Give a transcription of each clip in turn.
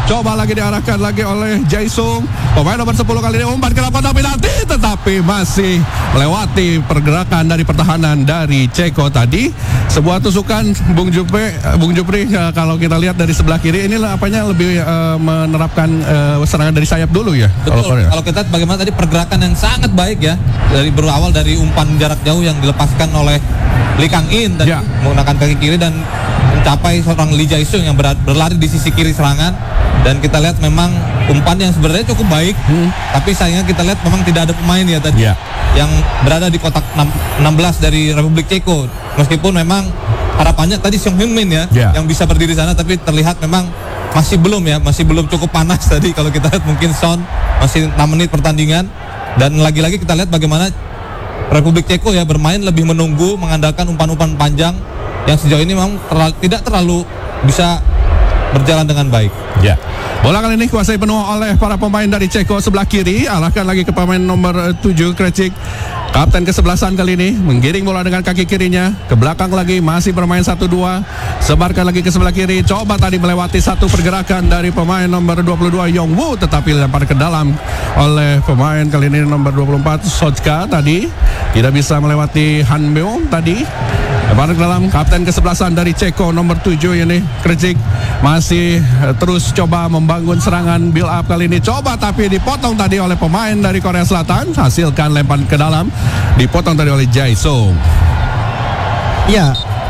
Coba lagi diarahkan lagi oleh Jaisung. Pemain nomor 10 kali ini umpan ke dalam kotak penalti, tetapi masih melewati pergerakan dari pertahanan dari Ceko tadi. Sebuah tusukan Bung Jupri, kalau kita lihat dari sebelah kiri inilah apanya lebih menerapkan serangan dari sayap dulu ya. Betul. Kalau kita lihat bagaimana tadi pergerakan yang sangat baik ya, dari berawal dari umpan jarak jauh yang dilepaskan oleh Lee Kang In tadi menggunakan kaki kiri dan mencapai seorang Lee Jae-sung yang berlari di sisi kiri serangan. Dan kita lihat memang umpan yang sebenarnya cukup baik, tapi sayangnya kita lihat memang tidak ada pemain ya tadi yang berada di kotak 16 dari Republik Ceko. Meskipun memang harapannya tadi Song Heung-min yang bisa berdiri sana, tapi terlihat memang masih belum cukup panas tadi. Kalau kita lihat mungkin Son masih 6 menit pertandingan, dan lagi-lagi kita lihat bagaimana Republik Ceko ya bermain lebih menunggu, mengandalkan umpan-umpan panjang yang sejauh ini memang tidak terlalu bisa berjalan dengan baik. Ya. Bola kali ini kuasai penuh oleh para pemain dari Ceko sebelah kiri. Arahkan lagi ke pemain nomor 7 Krecik. Kapten kesebelasan kali ini menggiring bola dengan kaki kirinya ke belakang lagi, masih bermain 1-2. Sebarkan lagi ke sebelah kiri. Coba tadi melewati satu pergerakan dari pemain nomor 22 Yongwoo, tetapi lempar ke dalam oleh pemain kali ini nomor 24 Sojka tadi. Tidak bisa melewati Han Beom tadi. Lempar ke dalam, kapten kesebelasan dari Ceko nomor 7 ini Krecik masih terus coba membangun serangan build up kali ini. Coba tapi dipotong tadi oleh pemain dari Korea Selatan. Hasilkan lempar ke dalam, dipotong tadi oleh Jae-sung. Ya,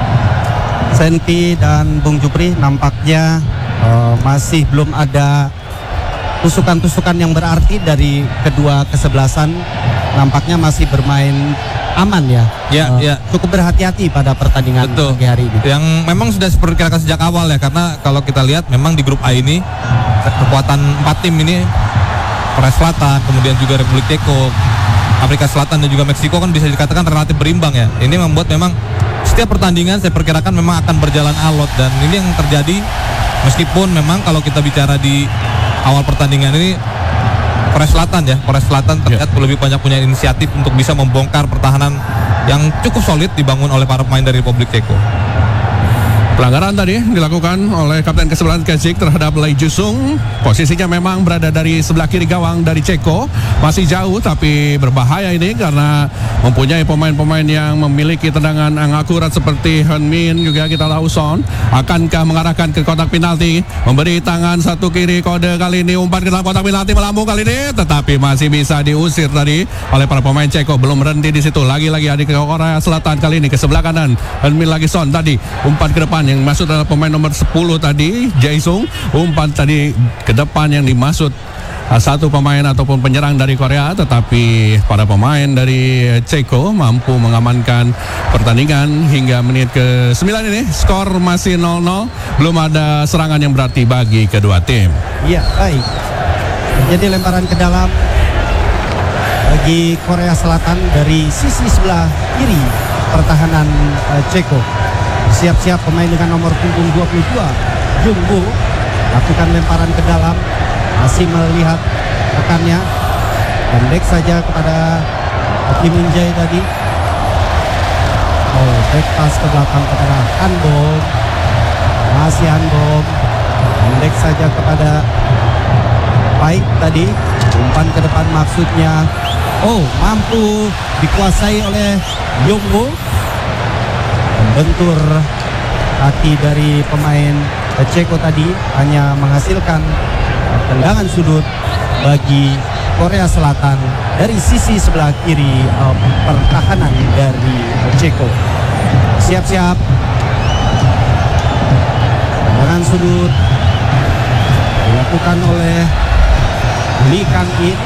Senti dan Bung Jupri nampaknya masih belum ada tusukan-tusukan yang berarti dari kedua kesebelasan. Nampaknya masih bermain aman ya. Cukup berhati-hati pada pertandingan pagi hari ini. Yang memang sudah diperkirakan sejak awal ya, karena kalau kita lihat memang di grup A ini kekuatan 4 tim ini, Korea Selatan, kemudian juga Republik Ceko, Afrika Selatan dan juga Meksiko kan bisa dikatakan relatif berimbang ya. Ini membuat memang setiap pertandingan saya perkirakan memang akan berjalan alot, dan ini yang terjadi meskipun memang kalau kita bicara di awal pertandingan ini Korea Selatan terlihat lebih banyak punya inisiatif untuk bisa membongkar pertahanan yang cukup solid dibangun oleh para pemain dari Republik Ceko. Pelanggaran tadi dilakukan oleh kapten kesebelasan Krecik terhadap Lee Jae-sung. Posisinya memang berada dari sebelah kiri gawang dari Ceko. Masih jauh tapi berbahaya ini karena mempunyai pemain-pemain yang memiliki tendangan yang akurat seperti Han Min, juga kita tahu Son. Akankah mengarahkan ke kotak penalti, memberi tangan satu kiri, kode kali ini umpan ke dalam kotak penalti melambung kali ini, tetapi masih bisa diusir tadi oleh para pemain Ceko. Belum berhenti di situ. Lagi-lagi adik ke Korea Selatan kali ini ke sebelah kanan. Han Min lagi Son tadi umpan ke depan, yang masuk adalah pemain nomor 10 tadi Jae-sung. Umpan tadi ke depan yang dimaksud satu pemain ataupun penyerang dari Korea, tetapi para pemain dari Ceko mampu mengamankan pertandingan hingga menit ke-9 ini. Skor masih 0-0, belum ada serangan yang berarti bagi kedua tim. Iya, baik. Jadi lemparan ke dalam bagi Korea Selatan dari sisi sebelah kiri pertahanan Ceko. Siap-siap pemain dengan nomor punggung 22 Jungwoo lakukan lemparan ke dalam, masih melihat rekannya, pendek saja kepada Kim In-jae tadi. Back pass ke belakang kepada Han Bom, masih Han Bom, pendek saja kepada Baik tadi, umpan ke depan maksudnya. Mampu dikuasai oleh Yongwoo. Bentur kaki dari pemain Ceko tadi hanya menghasilkan tendangan sudut bagi Korea Selatan dari sisi sebelah kiri pertahanan dari Ceko. Siap-siap, tendangan sudut dilakukan oleh Lee Kang In.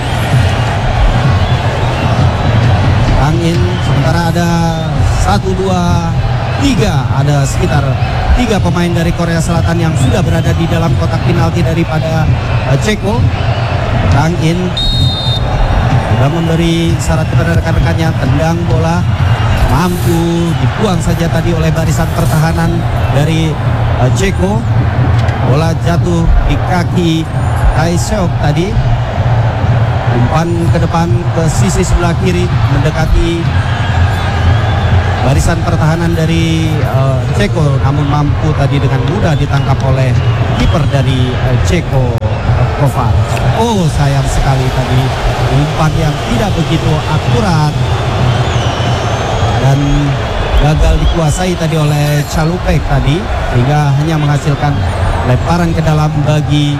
Kang In, sementara ada 1, 2, 3, ada sekitar 3 pemain dari Korea Selatan yang sudah berada di dalam kotak penalti daripada Ceko. Kang In sudah memberi syarat kepada rekan-rekannya, tendang bola, mampu dibuang saja tadi oleh barisan pertahanan dari Ceko. Bola jatuh di kaki Tae-seok tadi. Umpan ke depan ke sisi sebelah kiri mendekati barisan pertahanan dari Ceko, namun mampu tadi dengan mudah ditangkap oleh kiper dari Ceko. Kovar. Oh, sayang sekali tadi umpan yang tidak begitu akurat dan gagal dikuasai tadi oleh Calupek tadi, sehingga hanya menghasilkan lemparan ke dalam bagi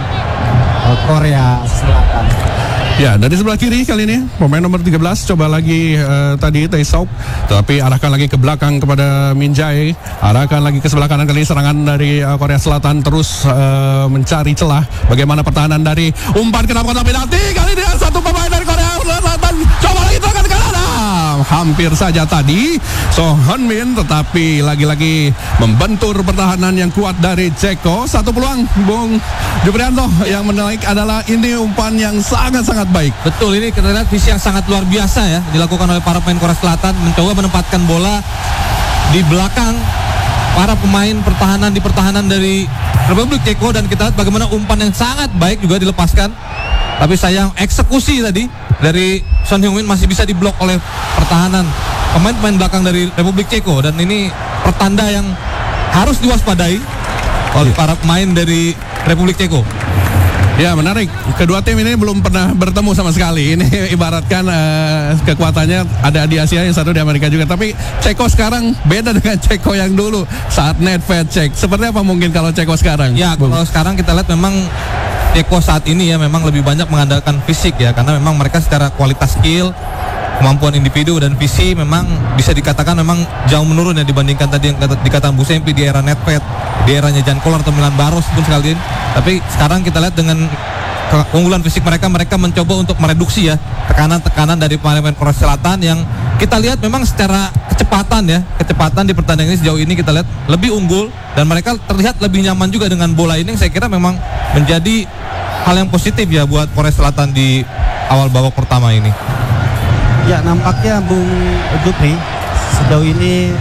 Korea Selatan. Ya, dari sebelah kiri kali ini pemain nomor 13 coba lagi tadi Taesok, tapi arahkan lagi ke belakang kepada Min Jae, arahkan lagi ke sebelah kanan. Kali serangan dari Korea Selatan terus mencari celah. Bagaimana pertahanan dari umpan ke dalam kotak penalti. Kali ini satu pemain dari Korea Selatan coba lagi tekan ke kanan. Hampir saja tadi So Hyun Min, tetapi lagi-lagi membentur pertahanan yang kuat dari Ceko. Satu peluang Bung Juprianto yang menarik adalah ini umpan yang sangat-sangat baik. Betul, ini kita lihat visi yang sangat luar biasa ya dilakukan oleh para pemain Korea Selatan, mencoba menempatkan bola di belakang para pemain pertahanan di pertahanan dari Republik Ceko, dan kita lihat bagaimana umpan yang sangat baik juga dilepaskan. Tapi sayang eksekusi tadi dari Son Heung-min masih bisa diblok oleh pertahanan pemain-pemain belakang dari Republik Ceko, dan ini pertanda yang harus diwaspadai oleh para pemain dari Republik Ceko. Ya, menarik. Kedua tim ini belum pernah bertemu sama sekali. Ini ibaratkan kekuatannya ada di Asia, yang satu di Amerika juga. Tapi Ceko sekarang beda dengan Ceko yang dulu saat Nedved cek. Seperti apa mungkin kalau Ceko sekarang? Ya, kalau sekarang kita lihat memang Ceko saat ini ya memang lebih banyak mengandalkan fisik ya, karena memang mereka secara kualitas skill, kemampuan individu dan visi memang bisa dikatakan memang jauh menurun ya dibandingkan tadi yang dikatakan Bu Sempi di era Nedved, di eranya Jan Koller atau Milan Baros pun sekalian. Tapi sekarang kita lihat dengan keunggulan fisik mereka mencoba untuk mereduksi ya tekanan-tekanan dari pemain Korea Selatan yang kita lihat memang secara kecepatan di pertandingan ini sejauh ini kita lihat lebih unggul, dan mereka terlihat lebih nyaman juga dengan bola ini, yang saya kira memang menjadi hal yang positif ya buat Korea Selatan di awal babak pertama ini. Ya, nampaknya Bung Jupri sejauh ini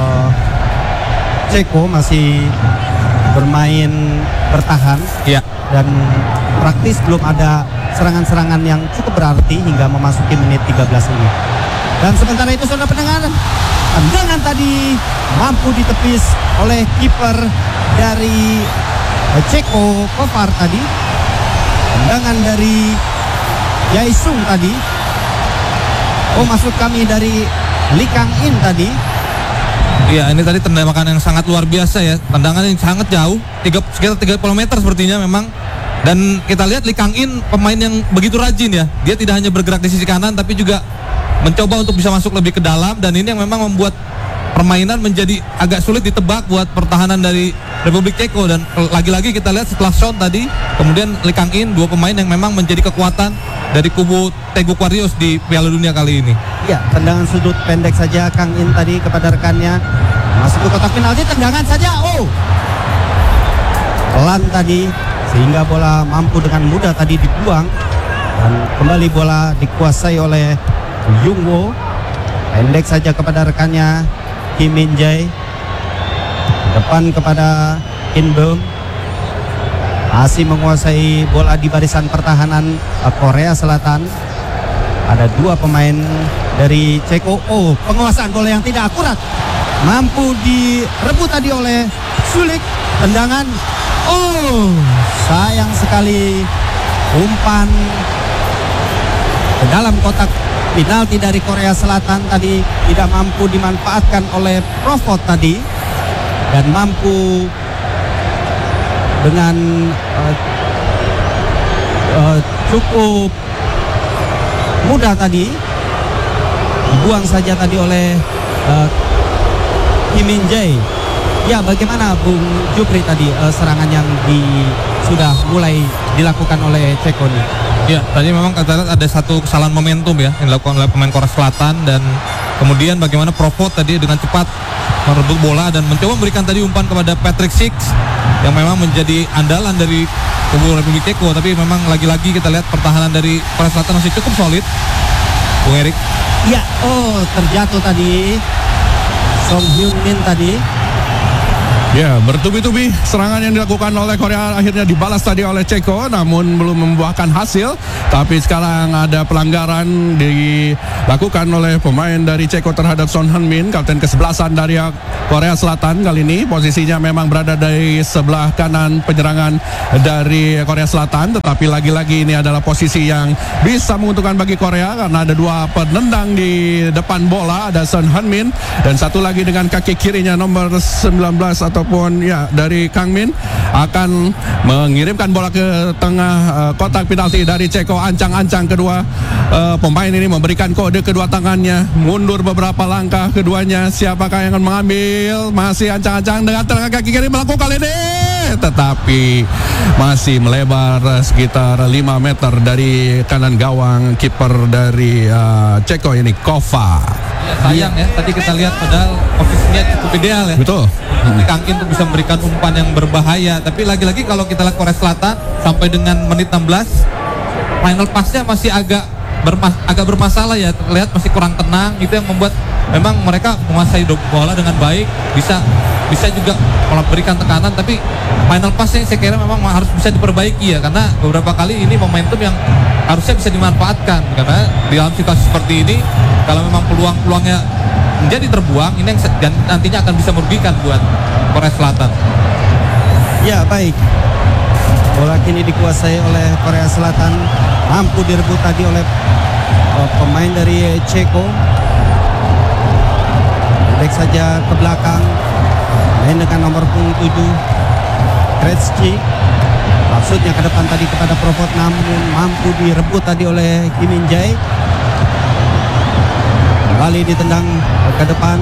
Ceko masih bermain bertahan ya, dan praktis belum ada serangan-serangan yang cukup berarti hingga memasuki menit 13 ini. Dan sementara itu saudara pendengar, tendangan tadi mampu ditepis oleh kiper dari Ceko Kovar tadi. Tendangan dari Jae-sung tadi. Oh, maksud kami dari Lee Kang-in tadi. Iya, ini tadi tendangan yang sangat luar biasa ya. Tendangan yang sangat jauh, sekitar 30 meter sepertinya memang. Dan kita lihat Lee Kang-in pemain yang begitu rajin ya. Dia tidak hanya bergerak di sisi kanan tapi juga mencoba untuk bisa masuk lebih ke dalam, dan ini yang memang membuat permainan menjadi agak sulit ditebak buat pertahanan dari Republik Ceko. Dan lagi-lagi kita lihat setelah Son tadi, kemudian Lee Kang-in, dua pemain yang memang menjadi kekuatan dari kubu Taeguk Warriors di Piala Dunia kali ini. Ya, tendangan sudut pendek saja Kang-in tadi kepada rekannya. Masuk ke kotak penalti, tendangan saja. Oh, pelan tadi sehingga bola mampu dengan mudah tadi dibuang, dan kembali bola dikuasai oleh Jungwo. Pendek saja kepada rekannya Kim Min Jae. Depan kepada Kim Beom. Masih menguasai bola di barisan pertahanan Korea Selatan. Ada dua pemain dari Ceko. Oh, penguasaan bola yang tidak akurat. Mampu direbut tadi oleh Sulik. Tendangan. Oh, sayang sekali. Umpan ke dalam kotak penalti dari Korea Selatan tadi tidak mampu dimanfaatkan oleh Provot tadi, dan mampu dengan cukup mudah tadi dibuang saja tadi oleh Kim Min Jae. Ya, bagaimana Bung Jupri tadi serangan yang sudah mulai dilakukan oleh Ceko nih? Ya, tadi memang kita lihat ada satu kesalahan momentum ya yang dilakukan oleh pemain Korea Selatan, dan kemudian bagaimana Provot tadi dengan cepat merebut bola dan mencoba memberikan tadi umpan kepada Patrick Six yang memang menjadi andalan dari kubu Republik Ceko. Tapi memang lagi-lagi kita lihat pertahanan dari Korea Selatan masih cukup solid, Bung Erik. Ya, oh, terjatuh tadi Song Hyun Min tadi. Ya, bertubi-tubi serangan yang dilakukan oleh Korea akhirnya dibalas tadi oleh Ceko, namun belum membuahkan hasil. Tapi sekarang ada pelanggaran dilakukan oleh pemain dari Ceko terhadap Son Heung-min, kapten ke-11 dari Korea Selatan. Kali ini posisinya memang berada di sebelah kanan penyerangan dari Korea Selatan, tetapi lagi-lagi ini adalah posisi yang bisa menguntungkan bagi Korea karena ada dua penendang di depan bola, ada Son Heung-min dan satu lagi dengan kaki kirinya nomor 19 ataupun ya dari Kang Min akan mengirimkan bola ke tengah kotak penalti dari Ceko. Ancang-ancang kedua pemain ini memberikan kode kedua tangannya, mundur beberapa langkah keduanya. Siapakah yang akan mengambil? Masih ancang-ancang dengan tengah kaki kiri melakukan ini, tetapi masih melebar sekitar 5 meter dari kanan gawang kiper dari Ceko ini, Kova. Ya, sayang ya, tadi kita lihat padahal posisinya cukup ideal ya. Betul. Kang In untuk bisa memberikan umpan yang berbahaya. Tapi lagi-lagi kalau kita lihat Korea Selatan sampai dengan menit 16, final pass-nya masih agak bermasalah ya. Terlihat masih kurang tenang. Itu yang membuat memang mereka menguasai bola dengan baik, bisa juga memberikan tekanan, tapi final pass-nya saya kira memang harus bisa diperbaiki ya, karena beberapa kali ini momentum yang harusnya bisa dimanfaatkan, karena di dalam situasi seperti ini kalau memang peluang-peluangnya menjadi terbuang, ini yang nantinya akan bisa merugikan buat Korea Selatan. Ya, baik. Bola kini dikuasai oleh Korea Selatan, mampu direbut tadi oleh pemain dari Ceko. Baik saja ke belakang, main dengan nomor punggung 7 Kretsky, maksudnya ke depan tadi kepada Provot, namun mampu direbut tadi oleh Kim Min Jae. Kembali ditendang ke depan,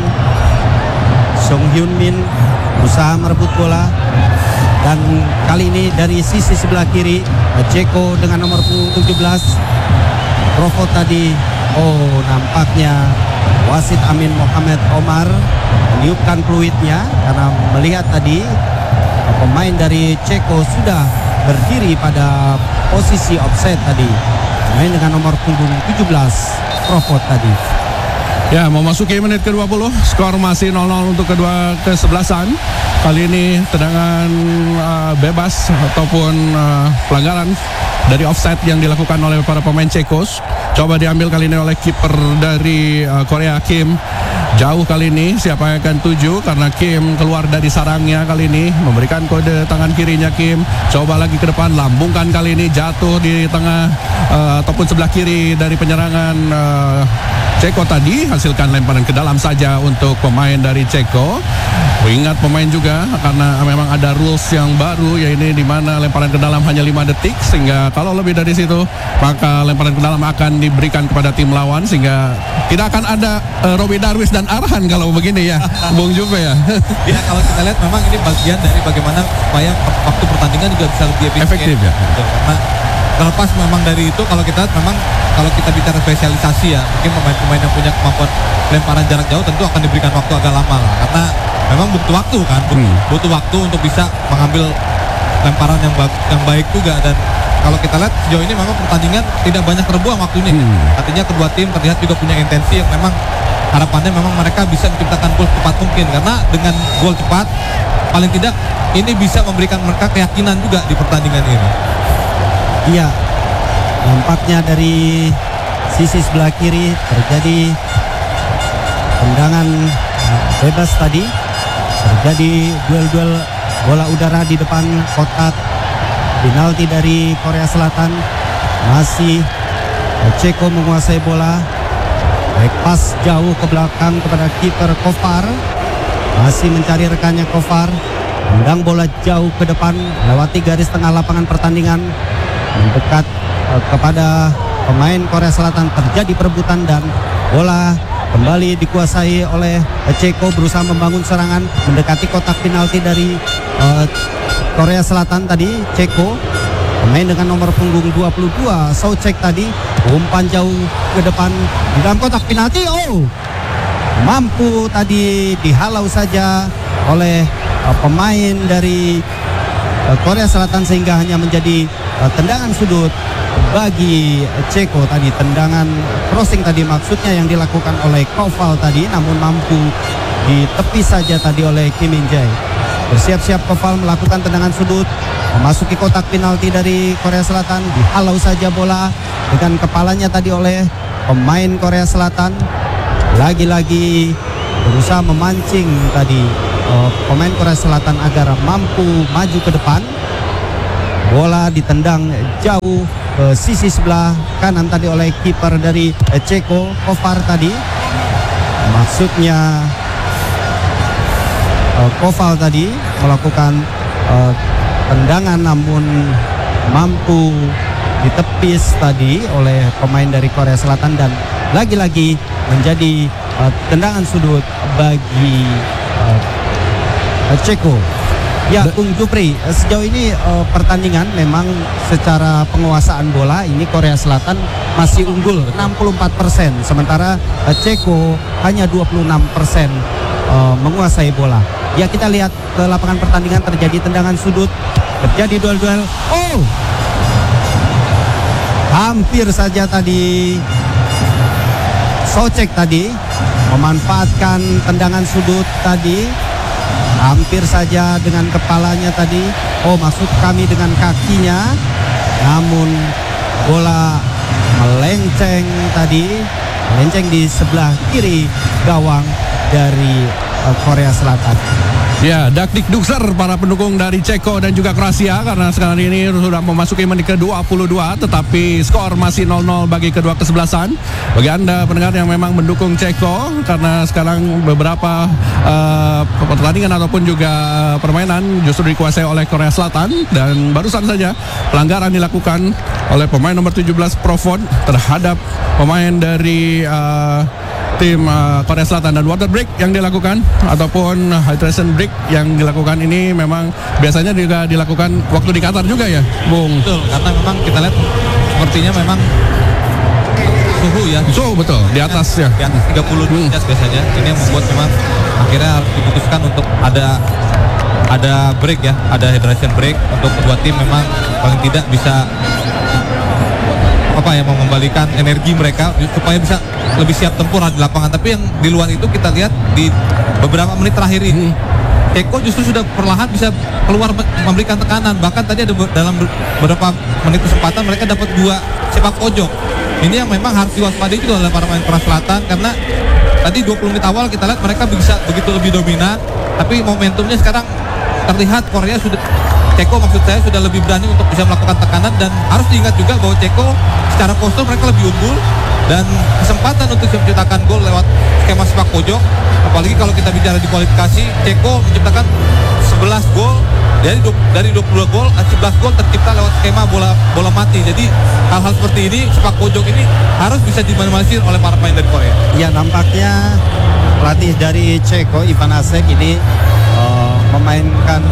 Son Heung-min berusaha merebut bola, dan kali ini dari sisi sebelah kiri Ceko dengan nomor punggung 17 Provot tadi. Oh, nampaknya wasit Amin Mohamed Omar meniupkan peluitnya karena melihat tadi pemain dari Ceko sudah berdiri pada posisi offside tadi. Main dengan nomor punggung 17 Provot tadi. Ya, memasuki menit ke-20, skor masih 0-0 untuk kedua kesebelasan. Kali ini tendangan bebas ataupun pelanggaran dari offside yang dilakukan oleh para pemain Cekos. Coba diambil kali ini oleh kiper dari Korea, Kim. Jauh kali ini, siapa yang akan tuju? Karena Kim keluar dari sarangnya kali ini, memberikan kode tangan kirinya Kim. Coba lagi ke depan, lambungkan kali ini, jatuh di tengah ataupun sebelah kiri dari penyerangan Ceko tadi, hasilkan lemparan ke dalam saja untuk pemain dari Ceko. Ingat pemain juga karena memang ada rules yang baru, yaitu di mana lemparan ke dalam hanya 5 detik, sehingga kalau lebih dari situ maka lemparan ke dalam akan diberikan kepada tim lawan, sehingga tidak akan ada Robi Darwis dan Arhan kalau begini ya, Bung Juve ya. Ya, kalau kita lihat memang ini bagian dari bagaimana supaya waktu pertandingan juga bisa lebih efektif ya. Betul, karena terlepas memang dari itu, kalau kita bicara spesialisasi ya, mungkin pemain-pemain yang punya kemampuan lemparan jarak jauh tentu akan diberikan waktu agak lama lah, karena memang butuh waktu kan, butuh waktu untuk bisa mengambil lemparan yang baik juga. Dan kalau kita lihat sejauh ini memang pertandingan tidak banyak terbuang waktunya. Artinya kedua tim terlihat juga punya intensi yang memang harapannya memang mereka bisa menciptakan gol cepat mungkin, karena dengan gol cepat paling tidak ini bisa memberikan mereka keyakinan juga di pertandingan ini. Iya, nampaknya dari sisi sebelah kiri terjadi tendangan bebas tadi, terjadi duel-duel bola udara di depan kotak penalti dari Korea Selatan. Masih Ceko menguasai bola, baik pas jauh ke belakang kepada kiper Kovar, masih mencari rekannya Kovar, tendang bola jauh ke depan melewati garis tengah lapangan pertandingan, mendekat kepada pemain Korea Selatan. Terjadi perebutan dan bola kembali dikuasai oleh Ceko, berusaha membangun serangan mendekati kotak penalti dari Korea Selatan tadi. Ceko, pemain dengan nomor punggung 22 Soucek tadi, umpan jauh ke depan di dalam kotak penalti. Oh, mampu tadi dihalau saja oleh pemain dari Korea Selatan, sehingga hanya menjadi tendangan sudut bagi Ceko tadi. Tendangan crossing tadi maksudnya yang dilakukan oleh Koval tadi, namun mampu ditepis saja tadi oleh Kim Min Jae. Bersiap-siap Koval melakukan tendangan sudut, memasuki kotak penalti dari Korea Selatan. Dihalau saja bola dengan kepalanya tadi oleh pemain Korea Selatan. Lagi-lagi berusaha memancing tadi pemain Korea Selatan agar mampu maju ke depan. Bola ditendang jauh ke sisi sebelah kanan tadi oleh kiper dari Ceko, Kovar tadi. Maksudnya Koval tadi melakukan tendangan namun mampu ditepis tadi oleh pemain dari Korea Selatan dan lagi-lagi menjadi tendangan sudut bagi Ceko. Ya, Bung Jupri, sejauh ini pertandingan memang secara penguasaan bola ini Korea Selatan masih unggul 64%, sementara Ceko hanya 26% menguasai bola. Ya, kita lihat ke lapangan pertandingan, terjadi tendangan sudut, terjadi duel-duel. Oh, hampir saja tadi Socek tadi memanfaatkan tendangan sudut tadi. Hampir saja dengan kepalanya tadi. Oh, maksud kami dengan kakinya. Namun bola melenceng tadi. Melenceng di sebelah kiri gawang dari Korea Selatan. Ya, dakdikdukser para pendukung dari Ceko dan juga Kroasia karena sekarang ini sudah memasuki menit ke-22, tetapi skor masih 0-0 bagi kedua kesebelasan. Bagi Anda pendengar yang memang mendukung Ceko, karena sekarang beberapa pertandingan ataupun juga permainan justru dikuasai oleh Korea Selatan, dan barusan saja pelanggaran dilakukan oleh pemain nomor 17 Provod terhadap pemain dari tim Korea Selatan, dan water break yang dilakukan ataupun hydration break yang dilakukan ini memang biasanya juga dilakukan waktu di Qatar juga ya, Bung? Betul, karena memang kita lihat sepertinya memang suhu ya. Suhu betul, di atas ya. Di atas 30 derajat biasanya. Ini yang membuat memang akhirnya harus diputuskan untuk ada break ya, ada hydration break untuk kedua tim, memang paling tidak bisa mengembalikan energi mereka supaya bisa lebih siap tempur di lapangan. Tapi yang di luar itu kita lihat di beberapa menit terakhir ini Ceko justru sudah perlahan bisa keluar memberikan tekanan. Bahkan tadi ada dalam beberapa menit kesempatan mereka dapat 2 sepak pojok. Ini yang memang harus diwaspadai juga oleh para pemain Korea Selatan, karena tadi 20 menit awal kita lihat mereka bisa begitu lebih dominan, tapi momentumnya sekarang terlihat Korea Ceko maksud saya sudah lebih berani untuk bisa melakukan tekanan. Dan harus diingat juga bahwa Ceko secara postur mereka lebih unggul, dan kesempatan untuk menciptakan gol lewat skema sepak pojok, apalagi kalau kita bicara di kualifikasi, Ceko menciptakan 11 gol dari 22 gol, 11 gol tercipta lewat skema bola mati. Jadi hal-hal seperti ini, sepak pojok ini harus bisa diminimalisir oleh para pemain dari Korea. Ya, nampaknya pelatih dari Ceko, Ivan Asek ini memainkan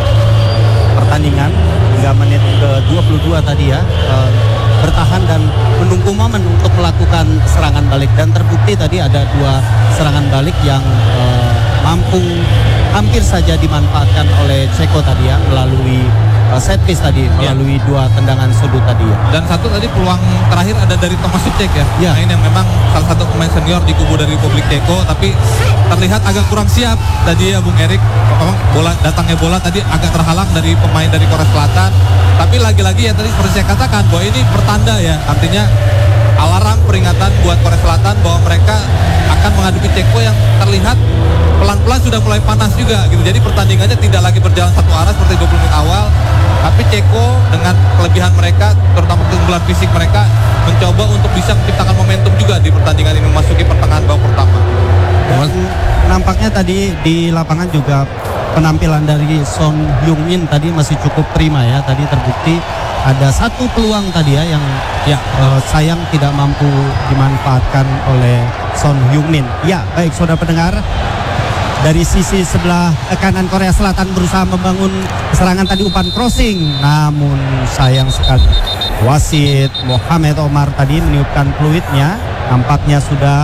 pertandingan hingga menit ke-22 tadi ya, bertahan dan menunggu momen untuk melakukan serangan balik, dan terbukti tadi ada 2 serangan balik yang mampu hampir saja dimanfaatkan oleh Ceko tadi ya, melalui set piece tadi, melalui 2 tendangan sudut tadi ya. Dan satu tadi peluang terakhir ada dari Thomas Socek ya. Nah, ini yang memang salah satu pemain senior di kubu dari Republik Ceko, tapi terlihat agak kurang siap tadi ya Bung Erik. Memang datangnya bola tadi agak terhalang dari pemain dari Korea Selatan. Tapi lagi-lagi ya tadi seperti saya katakan bahwa ini pertanda ya, artinya alarm peringatan buat Korea Selatan bahwa mereka akan menghadapi Ceko yang terlihat pelan-pelan sudah mulai panas juga gitu. Jadi pertandingannya tidak lagi berjalan satu arah seperti 20 menit awal, tapi Ceko dengan kelebihan mereka, terutama keunggulan fisik mereka, mencoba untuk bisa menciptakan momentum juga di pertandingan ini memasuki pertengahan babak pertama. Dan nampaknya tadi di lapangan juga penampilan dari Son Heung-min tadi masih cukup prima ya. Tadi terbukti ada 1 peluang tadi ya yang sayang tidak mampu dimanfaatkan oleh Son Heung-min. Ya, baik saudara pendengar, dari sisi sebelah kanan Korea Selatan berusaha membangun serangan tadi, umpan crossing, namun sayang sekali wasit Mohamed Omar tadi meniupkan peluitnya. Nampaknya sudah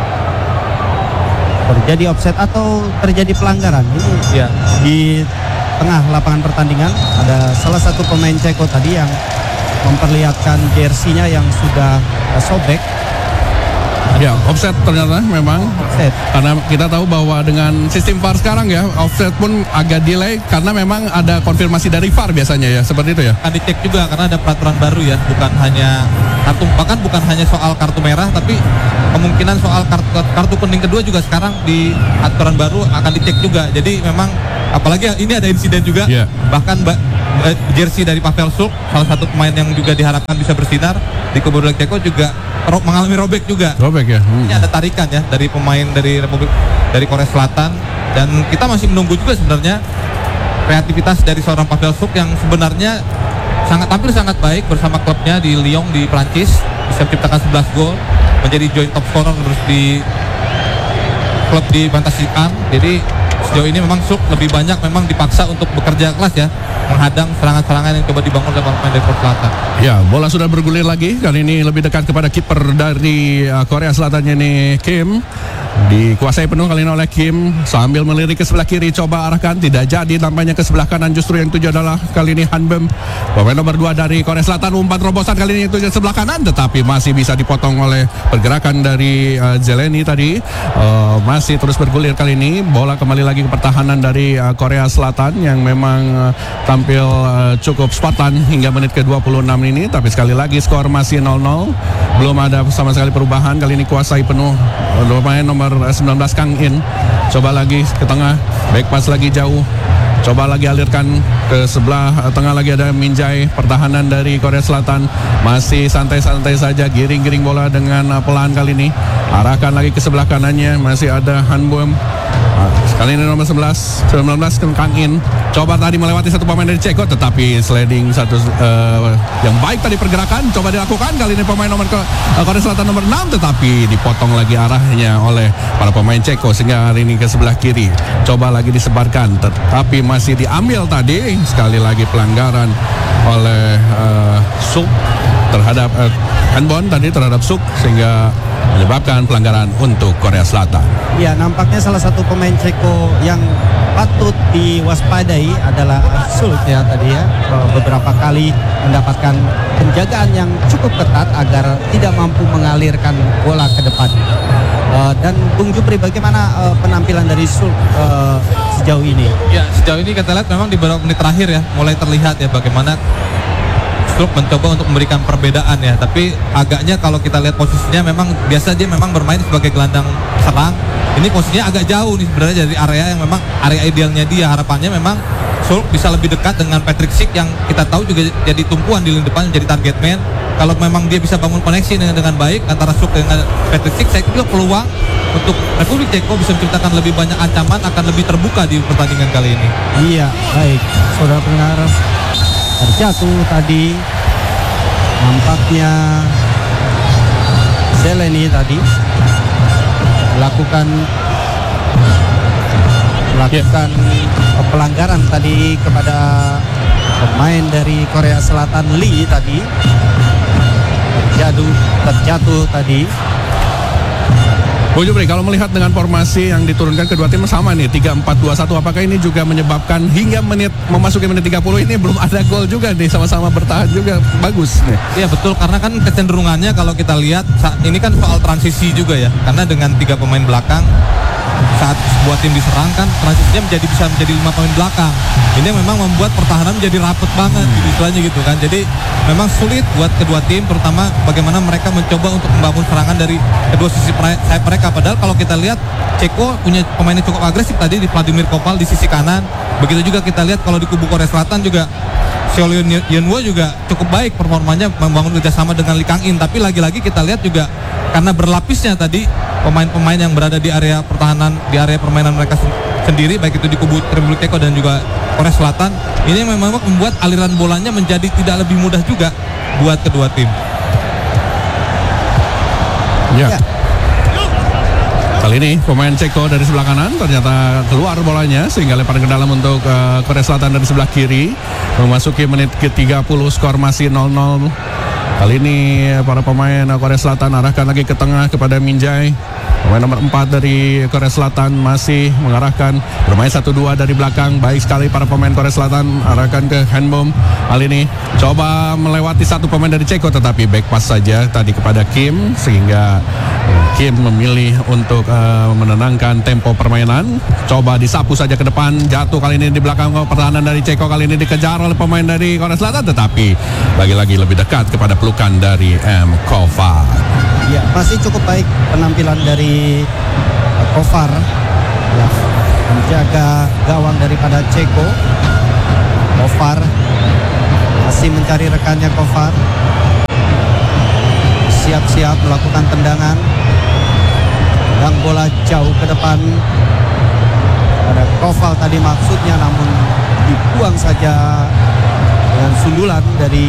terjadi offset atau terjadi pelanggaran. Ini ya, di tengah lapangan pertandingan ada salah satu pemain Ceko tadi yang memperlihatkan jersinya yang sudah sobek. Ya, offset ternyata memang. Offset. Karena kita tahu bahwa dengan sistem VAR sekarang ya, offset pun agak delay karena memang ada konfirmasi dari VAR biasanya ya, seperti itu ya. Akan dicek juga karena ada peraturan baru ya, bukan hanya bukan hanya soal kartu merah, tapi kemungkinan soal kartu kuning kedua juga sekarang di aturan baru akan dicek juga. Jadi memang apalagi ini ada insiden juga, bahkan jersey dari Pavel Suk, salah satu pemain yang juga diharapkan bisa bersinar di kubu Ceko juga mengalami robek juga. Robek ya. Ini ada tarikan ya dari pemain dari Korea Selatan, dan kita masih menunggu juga sebenarnya kreativitas dari seorang Pavel Suk yang sebenarnya tampil sangat baik bersama klubnya di Lyon di Prancis, bisa menciptakan 11 gol, menjadi joint top scorer terus di klub di Fantasian. Jadi sejauh ini memang Suk lebih banyak memang dipaksa untuk bekerja keras ya, menghadang serangan-serangan yang coba dibangun oleh pemain dari Korea Selatan. Ya, bola sudah bergulir lagi. Kali ini lebih dekat kepada kiper dari Korea Selatan ini, Kim. Dikuasai penuh kali ini oleh Kim sambil melirik ke sebelah kiri, coba arahkan, tidak jadi, tampaknya ke sebelah kanan. Justru yang tuju adalah kali ini Hanbem, pemain nomor 2 dari Korea Selatan. Umpan terobosan kali ini yang tuju sebelah kanan, tetapi masih bisa dipotong oleh pergerakan dari Zeleny tadi. Masih terus bergulir kali ini. Bola kembali lagi ke pertahanan dari Korea Selatan yang memang tampil cukup Spartan hingga menit ke-26 ini. Tapi sekali lagi skor masih 0-0, belum ada sama sekali perubahan. Kali ini kuasai penuh pemain nomor 19 Kang In. Coba lagi ke tengah, back pass lagi jauh, coba lagi alirkan ke sebelah tengah, lagi ada Minjai. Pertahanan dari Korea Selatan masih santai-santai saja, giring-giring bola dengan pelan kali ini. Arahkan lagi ke sebelah kanannya, masih ada Hanbom. Kali ini nomor 19 Kang In. Coba tadi melewati satu pemain dari Ceko, tetapi sliding satu yang baik tadi pergerakan coba dilakukan. Kali ini pemain nomor Korea Selatan nomor 6, tetapi dipotong lagi arahnya oleh para pemain Ceko sehingga hari ini ke sebelah kiri. Coba lagi disebarkan, tetapi masih diambil tadi. Sekali lagi pelanggaran oleh Suk terhadap handball tadi terhadap Suk, sehingga menyebabkan pelanggaran untuk Korea Selatan. Ya, nampaknya salah satu pemain Ceko yang patut diwaspadai adalah Suk ya tadi ya. Beberapa kali mendapatkan penjagaan yang cukup ketat agar tidak mampu mengalirkan bola ke depan. Dan Bung Jupri, bagaimana penampilan dari Suk sejauh ini? Ya, sejauh ini kita lihat memang di beberapa menit terakhir ya mulai terlihat ya bagaimana Suk mencoba untuk memberikan perbedaan ya, tapi agaknya kalau kita lihat posisinya memang biasa dia memang bermain sebagai gelandang serang. Ini posisinya agak jauh nih sebenarnya dari area yang memang area idealnya dia. Harapannya memang Suk bisa lebih dekat dengan Patrick Schick yang kita tahu juga jadi tumpuan di lini depan, jadi target man. Kalau memang dia bisa bangun koneksi dengan baik antara Suk dengan Patrick Schick, saya kira peluang untuk Republik Ceko bisa menciptakan lebih banyak ancaman akan lebih terbuka di pertandingan kali ini. Iya, baik. Saudara pendengar, terjatuh tadi nampaknya Zeleny tadi melakukan pelanggaran tadi kepada pemain dari Korea Selatan Lee tadi, terjatuh tadi. Bu Jupri, kalau melihat dengan formasi yang diturunkan kedua tim sama nih 3-4-2-1, apakah ini juga menyebabkan hingga memasuki menit 30 ini belum ada gol juga nih, sama-sama bertahan juga bagus nih. Iya betul, karena kan kecenderungannya kalau kita lihat ini kan soal transisi juga ya, karena dengan 3 pemain belakang saat sebuah tim diserang kan transisinya bisa menjadi 5 pemain belakang. Ini memang membuat pertahanan menjadi rapet banget gitu istilahnya gitu kan. Jadi memang sulit buat kedua tim, terutama bagaimana mereka mencoba untuk membangun serangan dari kedua sisi sayap mereka. Padahal kalau kita lihat Ceko punya pemain yang cukup agresif tadi di Vladimir Kopal di sisi kanan. Begitu juga kita lihat kalau di kubu Korea Selatan juga Seolion Yenwo juga cukup baik performanya membangun kerjasama dengan Lee Kang In. Tapi lagi-lagi kita lihat juga karena berlapisnya tadi pemain-pemain yang berada di area pertahanan, di area permainan mereka sendiri, baik itu di kubu Republik Ceko dan juga Korea Selatan, ini memang membuat aliran bolanya menjadi tidak lebih mudah juga buat kedua tim. Ya. Kali ini pemain Ceko dari sebelah kanan ternyata keluar bolanya sehingga lemparan ke dalam untuk Korea Selatan dari sebelah kiri. Memasuki menit ke-30, skor masih 0-0. Kali ini para pemain Korea Selatan arahkan lagi ke tengah kepada Minjai. Pemain nomor 4 dari Korea Selatan masih mengarahkan, bermain 1-2 dari belakang. Baik sekali para pemain Korea Selatan, arahkan ke Hanbom. Kali ini coba melewati satu pemain dari Ceko, tetapi back pass saja tadi kepada Kim, sehingga Kim memilih untuk menenangkan tempo permainan. Coba disapu saja ke depan, jatuh kali ini di belakang pertahanan dari Ceko. Kali ini dikejar oleh pemain dari Korea Selatan, tetapi lagi-lagi lebih dekat kepada pelukan dari M. Kovar. Ya, masih cukup baik penampilan dari Kovar ya, menjaga gawang daripada Ceko. Kovar masih mencari rekannya. Kovar siap-siap melakukan tendangan, dan bola jauh ke depan. Ada Koval tadi maksudnya, namun dibuang saja dengan sundulan dari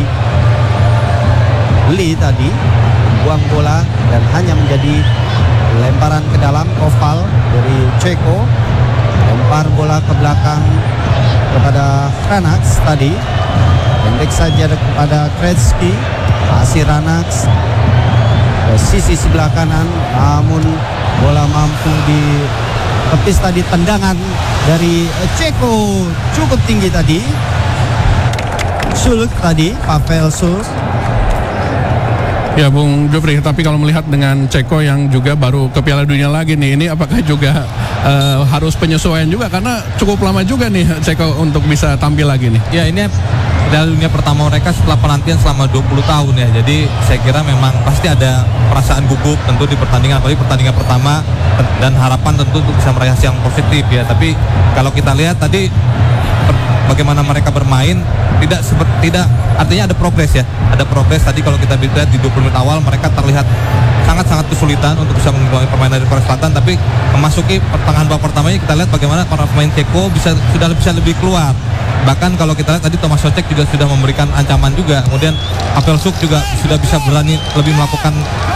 Lee tadi. Buang bola dan hanya menjadi lemparan ke dalam. Koval dari Ceko lempar bola ke belakang kepada Ranax tadi, pendek saja kepada Kretsky. Masih Ranax ke sisi sebelah kanan, namun bola mampu ditepis tadi. Tendangan dari Ceko cukup tinggi tadi. Sulk tadi, Pavel Sulk. Ya Bung Jofri, tapi kalau melihat dengan Ceko yang juga baru ke Piala Dunia lagi nih, ini apakah juga harus penyesuaian juga, karena cukup lama juga nih Ceko untuk bisa tampil lagi nih. Ya, ini Piala Dunia pertama mereka setelah penantian selama 20 tahun ya. Jadi saya kira memang pasti ada perasaan gugup tentu di pertandingan, apalagi pertandingan pertama, dan harapan tentu untuk bisa meraih hasil yang positif ya. Tapi kalau kita lihat tadi bagaimana mereka bermain, tidak artinya ada progres ya. Ada progres tadi kalau kita lihat di 20 menit awal mereka terlihat sangat-sangat kesulitan untuk bisa mengimbangi permainan dari Korea Selatan, tapi memasuki pertengahan babak pertamanya kita lihat bagaimana para pemain Ceko sudah bisa lebih keluar. Bahkan kalau kita lihat tadi Tomas Socek juga sudah memberikan ancaman juga. Kemudian Pavel Suk juga sudah bisa berani lebih melakukan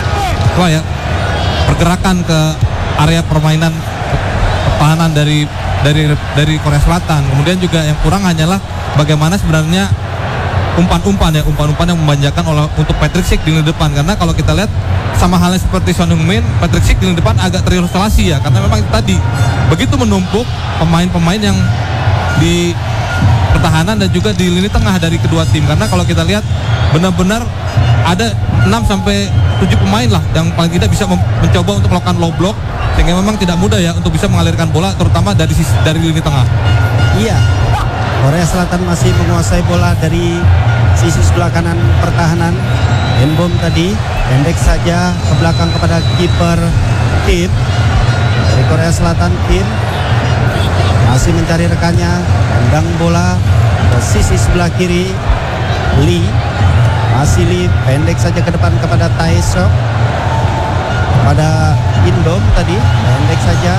pergerakan ke area permainan pertahanan dari Korea Selatan. Kemudian juga yang kurang hanyalah bagaimana sebenarnya umpan-umpan yang memanjakan untuk Patrick Schick di lini depan. Karena kalau kita lihat sama halnya seperti Son Heung-min, Patrick Schick di lini depan agak terisolasi ya, karena memang tadi begitu menumpuk pemain-pemain yang di pertahanan dan juga di lini tengah dari kedua tim. Karena kalau kita lihat benar-benar ada 6-7 pemain lah yang paling tidak bisa mencoba untuk melakukan low block, sehingga memang tidak mudah ya untuk bisa mengalirkan bola terutama dari lini tengah. Iya, Korea Selatan masih menguasai bola dari sisi sebelah kanan pertahanan. Hanbom tadi pendek saja ke belakang kepada kiper Kim dari Korea Selatan. Kim masih mencari rekannya, tendang bola ke sisi sebelah kiri. Lee, masih Lee pendek saja ke depan kepada Taesok, kepada Indom tadi pendek saja.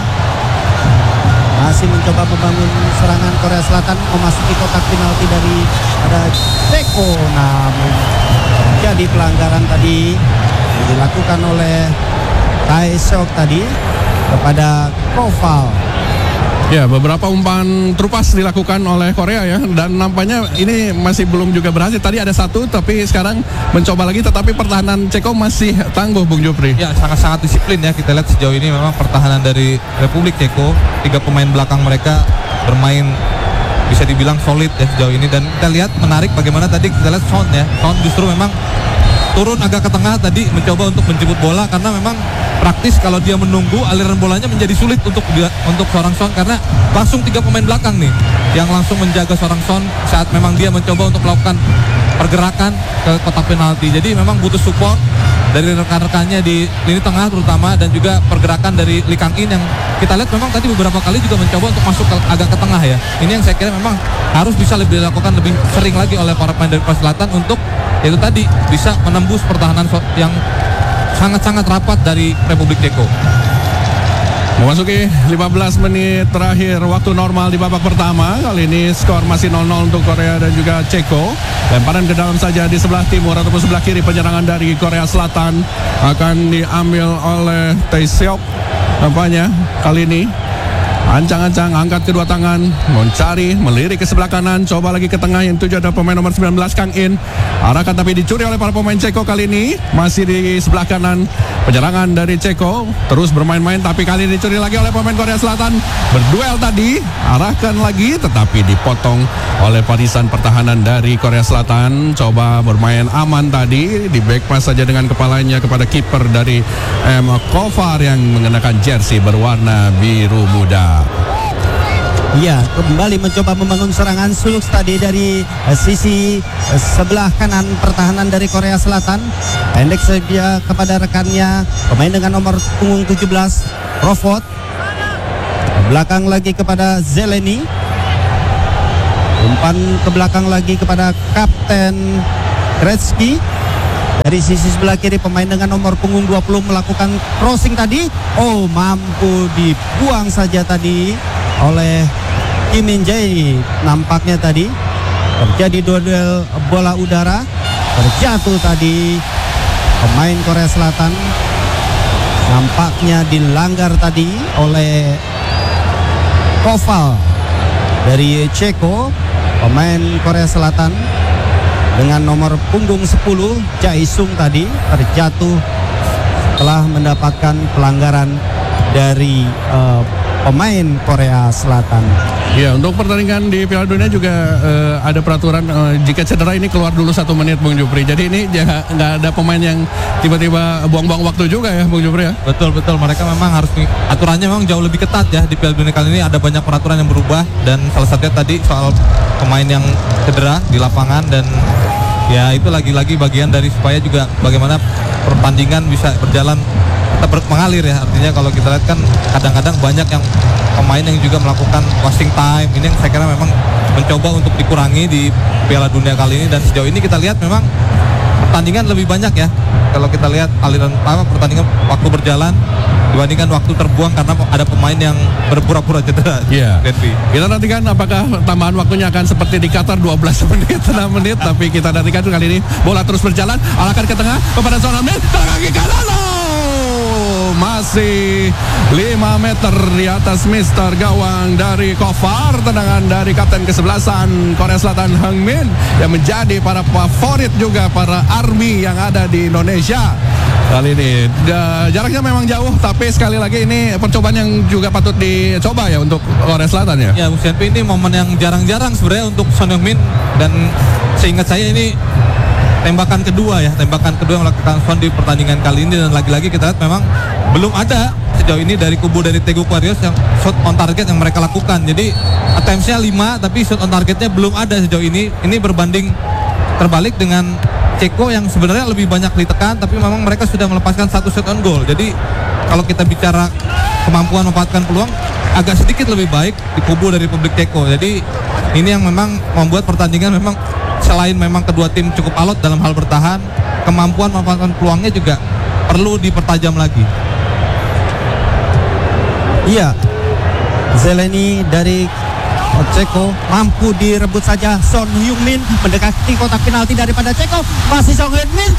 Masih mencoba membangun serangan Korea Selatan, memasuki kotak penalti dari ada Ceko, namun jadi pelanggaran tadi dilakukan oleh Taesok tadi kepada Koval. Ya, beberapa umpan terupas dilakukan oleh Korea ya, dan nampaknya ini masih belum juga berhasil. Tadi ada satu, tapi sekarang mencoba lagi, tetapi pertahanan Ceko masih tangguh, Bung Jopri. Ya, sangat-sangat disiplin ya. Kita lihat sejauh ini memang pertahanan dari Republik Ceko, 3 pemain belakang mereka bermain bisa dibilang solid ya sejauh ini. Dan kita lihat menarik bagaimana tadi kita lihat Son ya. Son justru memang turun agak ke tengah tadi mencoba untuk menjemput bola, karena memang praktis kalau dia menunggu aliran bolanya menjadi sulit untuk seorang Son, karena langsung 3 pemain belakang nih yang langsung menjaga seorang Son saat memang dia mencoba untuk melakukan pergerakan ke kotak penalti. Jadi memang butuh support dari rekan-rekannya di lini tengah terutama, dan juga pergerakan dari Lee Kang-in yang kita lihat memang tadi beberapa kali juga mencoba untuk masuk agak ke tengah ya. Ini yang saya kira memang harus bisa lebih dilakukan lebih sering lagi oleh para pemain dari Korea Selatan untuk itu tadi bisa menembus pertahanan yang sangat-sangat rapat dari Republik Ceko. Memasuki 15 menit terakhir waktu normal di babak pertama. Kali ini skor masih 0-0 untuk Korea dan juga Ceko. Lemparan ke dalam saja di sebelah timur ataupun sebelah kiri. Penyerangan dari Korea Selatan akan diambil oleh Tae-seok. Nampaknya kali ini Ancang-ancang angkat kedua tangan, mencari, melirik ke sebelah kanan, coba lagi ke tengah, yang tujuh ada pemain nomor 19 Kang In. Arahkan tapi dicuri oleh para pemain Ceko kali ini. Masih di sebelah kanan, penyerangan dari Ceko terus bermain-main, tapi kali ini dicuri lagi oleh pemain Korea Selatan. Berduel tadi, arahkan lagi, tetapi dipotong oleh barisan pertahanan dari Korea Selatan. Coba bermain aman tadi, di back pass saja dengan kepalanya kepada kiper dari Kovar yang mengenakan jersey berwarna biru muda. Iya, kembali mencoba membangun serangan suluk tadi dari sisi sebelah kanan pertahanan dari Korea Selatan. Pendek saja kepada rekannya, pemain dengan nomor punggung 17 Crawford. Belakang lagi kepada Zeleny. Umpan ke belakang lagi kepada Kapten Gretzky. Dari sisi sebelah kiri pemain dengan nomor punggung 20 melakukan crossing tadi. Oh, mampu dibuang saja tadi oleh Kim Min Jae. Nampaknya tadi terjadi duel bola udara. Terjatuh tadi pemain Korea Selatan. Nampaknya dilanggar tadi oleh Koval dari Ceko, pemain Korea Selatan dengan nomor punggung 10 Jae-sung tadi terjatuh setelah mendapatkan pelanggaran dari pemain Korea Selatan. Ya, untuk pertandingan di Piala Dunia juga ada peraturan jika cedera ini keluar dulu 1 menit, Bung Jupri. Jadi ini nggak ada pemain yang tiba-tiba buang-buang waktu juga ya, Bung Jupri ya. Betul, mereka memang harus, aturannya memang jauh lebih ketat ya di Piala Dunia kali ini. Ada banyak peraturan yang berubah dan salah satunya tadi soal pemain yang cedera di lapangan, dan ya itu lagi-lagi bagian dari supaya juga bagaimana pertandingan bisa berjalan tetap mengalir ya. Artinya kalau kita lihat kan kadang-kadang banyak yang pemain yang juga melakukan wasting time. Ini yang saya kira memang mencoba untuk dikurangi di Piala Dunia kali ini, dan sejauh ini kita lihat memang pertandingan lebih banyak ya. Kalau kita lihat aliran pertandingan waktu berjalan dibandingkan waktu terbuang karena ada pemain yang berpura-pura cedera. Iya. Kita nantikan apakah tambahan waktunya akan seperti di Qatar 12 menit, 6 menit. Tapi kita nantikan kali ini bola terus berjalan, arahkan ke tengah kepada Son Heung-min, kaki kanan. Masih 5 meter di atas Mister Gawang dari Kovar. Tendangan dari kapten kesebelasan Korea Selatan Heung-min yang menjadi para favorit juga para army yang ada di Indonesia kali ini. Jaraknya memang jauh, tapi sekali lagi ini percobaan yang juga patut dicoba ya untuk Korea Selatan ya. Ya, Bung Sianpi, ini momen yang jarang-jarang sebenarnya untuk Son Heung-min, dan seingat saya ini tembakan kedua yang melakukan Son di pertandingan kali ini, dan lagi-lagi kita lihat memang belum ada sejauh ini dari kubu dari Daegu Warriors yang shot on target yang mereka lakukan. Jadi attempts-nya 5 tapi shot on targetnya belum ada sejauh ini. Ini berbanding terbalik dengan Ceko yang sebenarnya lebih banyak ditekan, tapi memang mereka sudah melepaskan 1 shot on goal. Jadi kalau kita bicara kemampuan memanfaatkan peluang, agak sedikit lebih baik di kubu dari Republik Ceko. Jadi ini yang memang membuat pertandingan memang selain memang kedua tim cukup alot dalam hal bertahan, kemampuan memanfaatkan peluangnya juga perlu dipertajam lagi. Iya, Zeleny dari Ceko mampu direbut saja. Son Heung-min mendekati kotak penalti daripada Ceko. Masih Son Heung-min,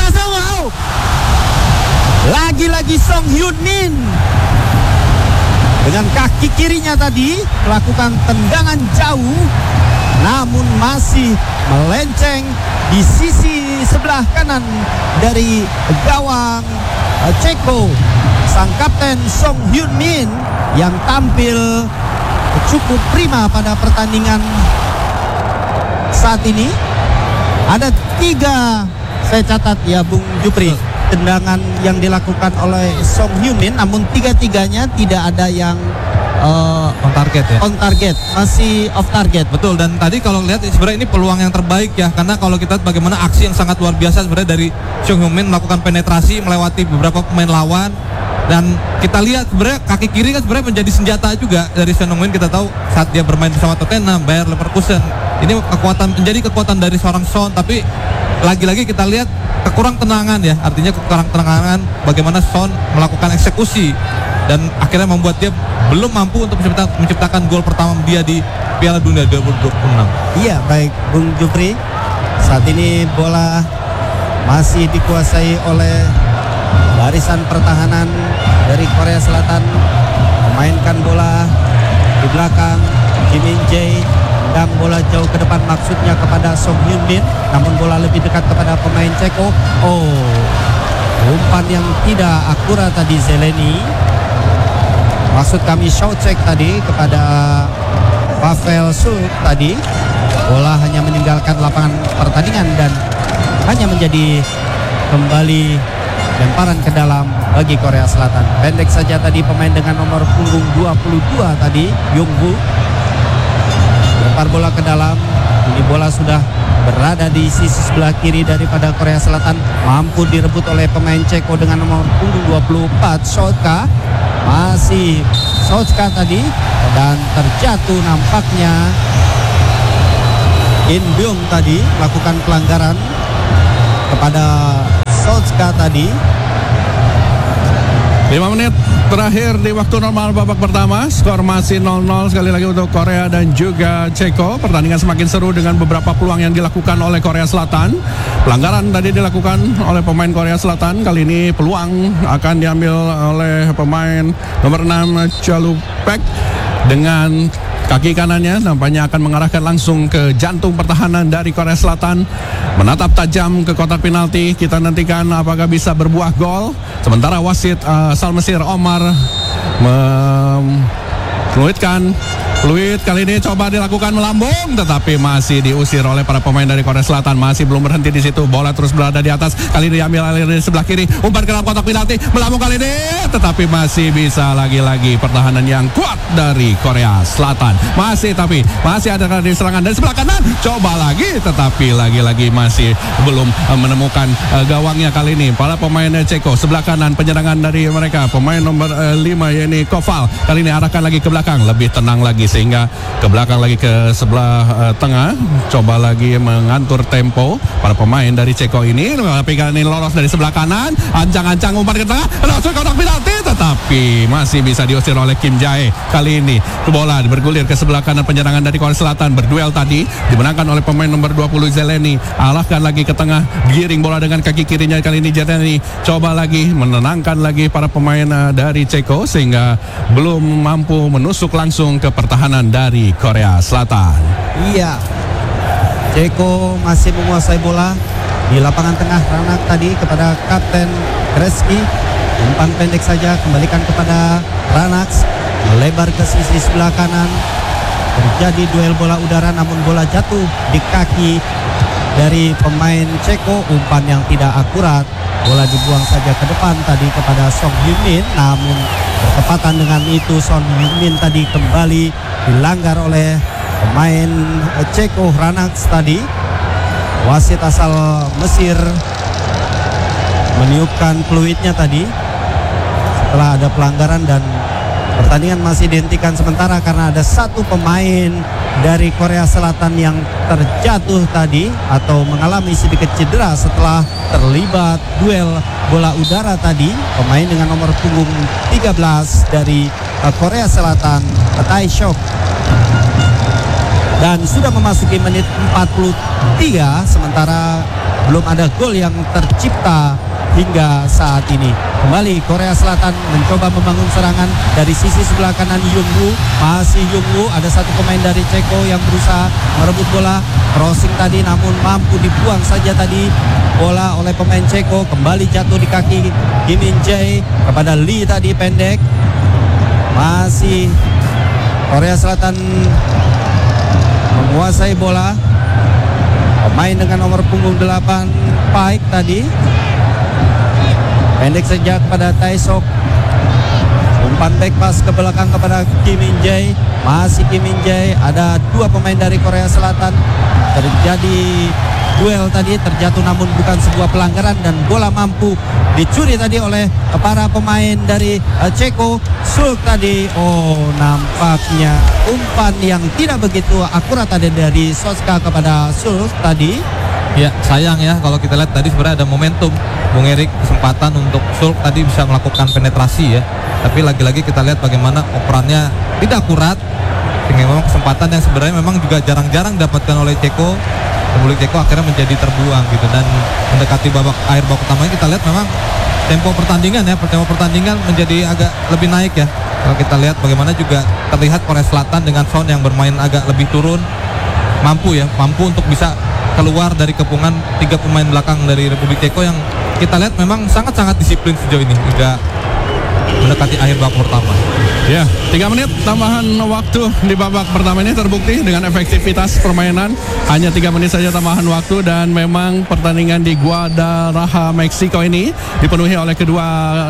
lagi-lagi Son Heung-min dengan kaki kirinya tadi melakukan tendangan jauh, namun masih melenceng di sisi sebelah kanan dari gawang Ceko. Sang kapten Son Heung-min yang tampil cukup prima pada pertandingan saat ini. Ada 3 saya catat ya, Bung Jupri, tendangan yang dilakukan oleh Son Heung-min, namun 3-3-nya tidak ada yang on target ya. On target, masih off target. Betul, dan tadi kalau lihat sebenarnya ini peluang yang terbaik ya, karena kalau kita lihat bagaimana aksi yang sangat luar biasa sebenarnya dari Son Heung-min melakukan penetrasi melewati beberapa pemain lawan. Dan kita lihat sebenarnya kaki kiri kan sebenarnya menjadi senjata juga dari Son Heung-min. Kita tahu saat dia bermain bersama Tottenham, Bayer Leverkusen, ini menjadi kekuatan dari seorang Son. Tapi lagi-lagi kita lihat kekurang tenangan ya, artinya kekurang tenangan bagaimana Son melakukan eksekusi, dan akhirnya membuat dia belum mampu untuk menciptakan gol pertama dia di Piala Dunia 2026. Iya, baik Bung Jupri. Saat ini bola masih dikuasai oleh barisan pertahanan dari Korea Selatan, memainkan bola di belakang Kim Min Jae dan bola jauh ke depan maksudnya kepada Song Hyun Min, namun bola lebih dekat kepada pemain Ceko. Umpan yang tidak akurat tadi Zeleny. Maksud kami Showcheck tadi kepada Pavel Sulk tadi. Bola hanya meninggalkan lapangan pertandingan dan hanya menjadi kembali lemparan ke dalam bagi Korea Selatan. Pendek saja tadi pemain dengan nomor punggung 22 tadi, Yongwoo. Lempar bola ke dalam. Ini bola sudah berada di sisi sebelah kiri daripada Korea Selatan. Mampu direbut oleh pemain Ceko dengan nomor punggung 24, Sotka. Masih Sotka tadi dan terjatuh nampaknya. In Byung tadi melakukan pelanggaran kepada Sotka tadi. 5 menit terakhir di waktu normal babak pertama. Skor masih 0-0 sekali lagi untuk Korea dan juga Ceko. Pertandingan semakin seru dengan beberapa peluang yang dilakukan oleh Korea Selatan. Pelanggaran tadi dilakukan oleh pemain Korea Selatan. Kali ini peluang akan diambil oleh pemain nomor 6 Chalupek dengan kaki kanannya nampaknya akan mengarahkan langsung ke jantung pertahanan dari Korea Selatan. Menatap tajam ke kotak penalti. Kita nantikan apakah bisa berbuah gol. Sementara wasit asal Mesir Omar meluitkan. Fluid kali ini coba dilakukan melambung, tetapi masih diusir oleh para pemain dari Korea Selatan. Masih belum berhenti di situ. Bola terus berada di atas. Kali ini diambil alih dari sebelah kiri. Umpan ke dalam kotak penalti. Melambung kali ini, tetapi masih bisa lagi-lagi pertahanan yang kuat dari Korea Selatan. Masih ada kali serangan dari sebelah kanan. Coba lagi, tetapi lagi-lagi masih belum menemukan gawangnya kali ini. Para pemain Ceko sebelah kanan penyerangan dari mereka. Pemain nomor 5 yakni Koval. Kali ini arahkan lagi ke belakang, lebih tenang lagi sehingga ke belakang lagi ke sebelah tengah. Coba lagi mengatur tempo para pemain dari Ceko ini. Tapi kali ini lolos dari sebelah kanan, ancang-ancang umpan ke tengah, langsung kotak penalti, tetapi masih bisa diusir oleh Kim Jae. Kali ini bola bergulir ke sebelah kanan penyerangan dari Korea Selatan. Berduel tadi dimenangkan oleh pemain nomor 20 Zeleny. Arahkan lagi ke tengah, giring bola dengan kaki kirinya. Kali ini Zeleny coba lagi menenangkan lagi para pemain dari Ceko sehingga belum mampu menusuk langsung ke pertahanan dari Korea Selatan. Iya, Ceko masih menguasai bola di lapangan tengah. Ranak tadi kepada Kapten Kreski. Umpan pendek saja, kembalikan kepada Ranax. Melebar ke sisi sebelah kanan. Terjadi duel bola udara, namun bola jatuh di kaki dari pemain Ceko. Umpan yang tidak akurat. Bola dibuang saja ke depan tadi kepada Song Hyun Min, namun bertepatan dengan itu Song Hyun Min tadi kembali dilanggar oleh pemain Ceko Ranax tadi. Wasit asal Mesir meniupkan peluitnya tadi setelah ada pelanggaran dan pertandingan masih dihentikan sementara karena ada satu pemain dari Korea Selatan yang terjatuh tadi atau mengalami sedikit cedera setelah terlibat duel bola udara tadi. Pemain dengan nomor punggung 13 dari Korea Selatan, Tai Shok. Dan sudah memasuki menit 43 sementara belum ada gol yang tercipta hingga saat ini. Kembali Korea Selatan mencoba membangun serangan dari sisi sebelah kanan. Yongwoo, masih Yongwoo. Ada satu pemain dari Ceko yang berusaha merebut bola. Crossing tadi namun mampu dibuang saja tadi bola oleh pemain Ceko. Kembali jatuh di kaki Kim Min Jae kepada Lee tadi pendek. Masih Korea Selatan menguasai bola. Pemain dengan nomor punggung 8 Paik tadi pendek saja kepada Taesok. Umpan back pass ke belakang kepada Kim Min Jae. Masih Kim Min Jae. Ada dua pemain dari Korea Selatan. Terjadi duel tadi, terjatuh namun bukan sebuah pelanggaran dan bola mampu dicuri tadi oleh para pemain dari Ceko. Sulk tadi, nampaknya umpan yang tidak begitu akurat tadi dari Soska kepada Sulk tadi. Ya sayang ya kalau kita lihat tadi sebenarnya ada momentum Bung Erik, kesempatan untuk Sulk tadi bisa melakukan penetrasi ya. Tapi lagi-lagi kita lihat bagaimana operannya tidak akurat sehingga memang kesempatan yang sebenarnya memang juga jarang-jarang didapatkan oleh Ceko. Republik Ceko akhirnya menjadi terbuang gitu. Dan mendekati babak akhir babak pertama kita lihat memang tempo pertandingan menjadi agak lebih naik ya. Kalau kita lihat bagaimana juga terlihat Korea Selatan dengan Son yang bermain agak lebih turun, mampu untuk bisa keluar dari kepungan 3 pemain belakang dari Republik Ceko yang kita lihat memang sangat-sangat disiplin sejauh ini hingga mendekati akhir babak pertama. Ya, 3 menit tambahan waktu di babak pertama ini terbukti dengan efektivitas permainan. Hanya 3 menit saja tambahan waktu dan memang pertandingan di Guadalajara, Meksiko ini dipenuhi oleh kedua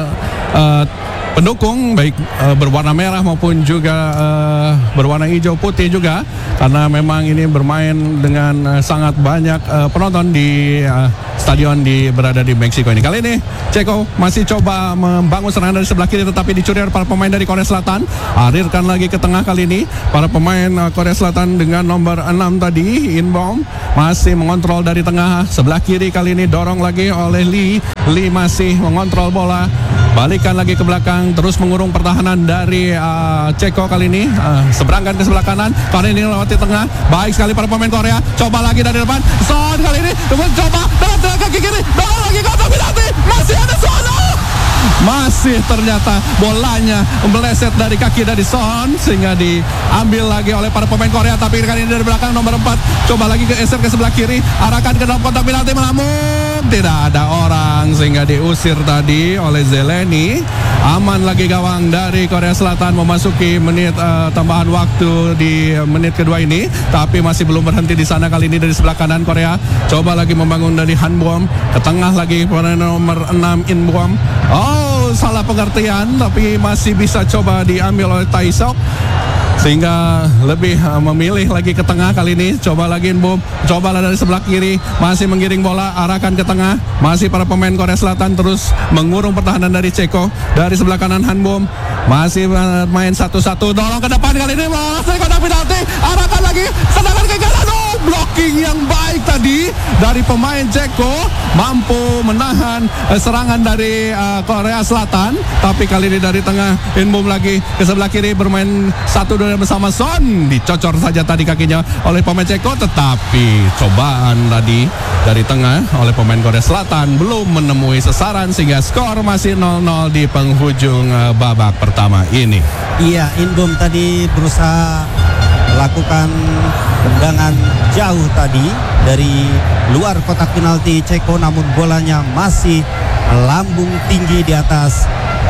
pendukung baik berwarna merah maupun juga berwarna hijau putih juga, karena memang ini bermain dengan sangat banyak penonton di stadion berada di Meksiko ini. Kali ini Ceko masih coba membangun serangan dari sebelah kiri tetapi dicuri oleh para pemain dari Korea Selatan. Alirkan lagi ke tengah kali ini para pemain Korea Selatan dengan nomor 6 tadi Inbom masih mengontrol dari tengah sebelah kiri. Kali ini dorong lagi oleh Lee masih mengontrol bola. Balikan lagi ke belakang, terus mengurung pertahanan dari Ceko kali ini. Seberangkan ke sebelah kanan, kali ini lewati tengah. Baik sekali para pemain Korea. Coba lagi dari depan, Son kali ini coba dalam kaki kiri, dorong lagi kotak penalti. Masih ada Son. Masih ternyata bolanya meleset dari kaki dari Son sehingga diambil lagi oleh para pemain Korea. Tapi kali ini dari belakang nomor 4 coba lagi geser ke sebelah kiri, arahkan ke dalam kotak penalti, namun tidak ada orang sehingga diusir tadi oleh Zeleny. Aman lagi gawang dari Korea Selatan memasuki menit tambahan waktu di menit kedua ini, tapi masih belum berhenti di sana. Kali ini dari sebelah kanan Korea coba lagi membangun dari Hanbom ke tengah lagi pada nomor 6 Inbom. Salah pengertian tapi masih bisa coba diambil oleh Taisok sehingga lebih memilih lagi ke tengah. Kali ini coba lagi Inbom, cobalah dari sebelah kiri, masih menggiring bola, arahkan ke tengah. Masih para pemain Korea Selatan terus mengurung pertahanan dari Ceko. Dari sebelah kanan Hanbom masih main satu-satu, dorong ke depan. Kali ini bola dari kotak penalti, arahkan lagi, sedangkan ke kanan. Blocking yang baik tadi dari pemain Ceko, mampu menahan serangan dari Korea Selatan. Tapi kali ini dari tengah Inbom lagi ke sebelah kiri, bermain 1-2 bersama Son. Dicocor saja tadi kakinya oleh pemain Ceko, tetapi cobaan tadi dari tengah oleh pemain Korea Selatan belum menemui sasaran sehingga skor masih 0-0 di penghujung babak pertama ini. Iya, Inbom tadi berusaha melakukan tendangan jauh tadi dari luar kotak penalti Ceko, namun bolanya masih melambung tinggi di atas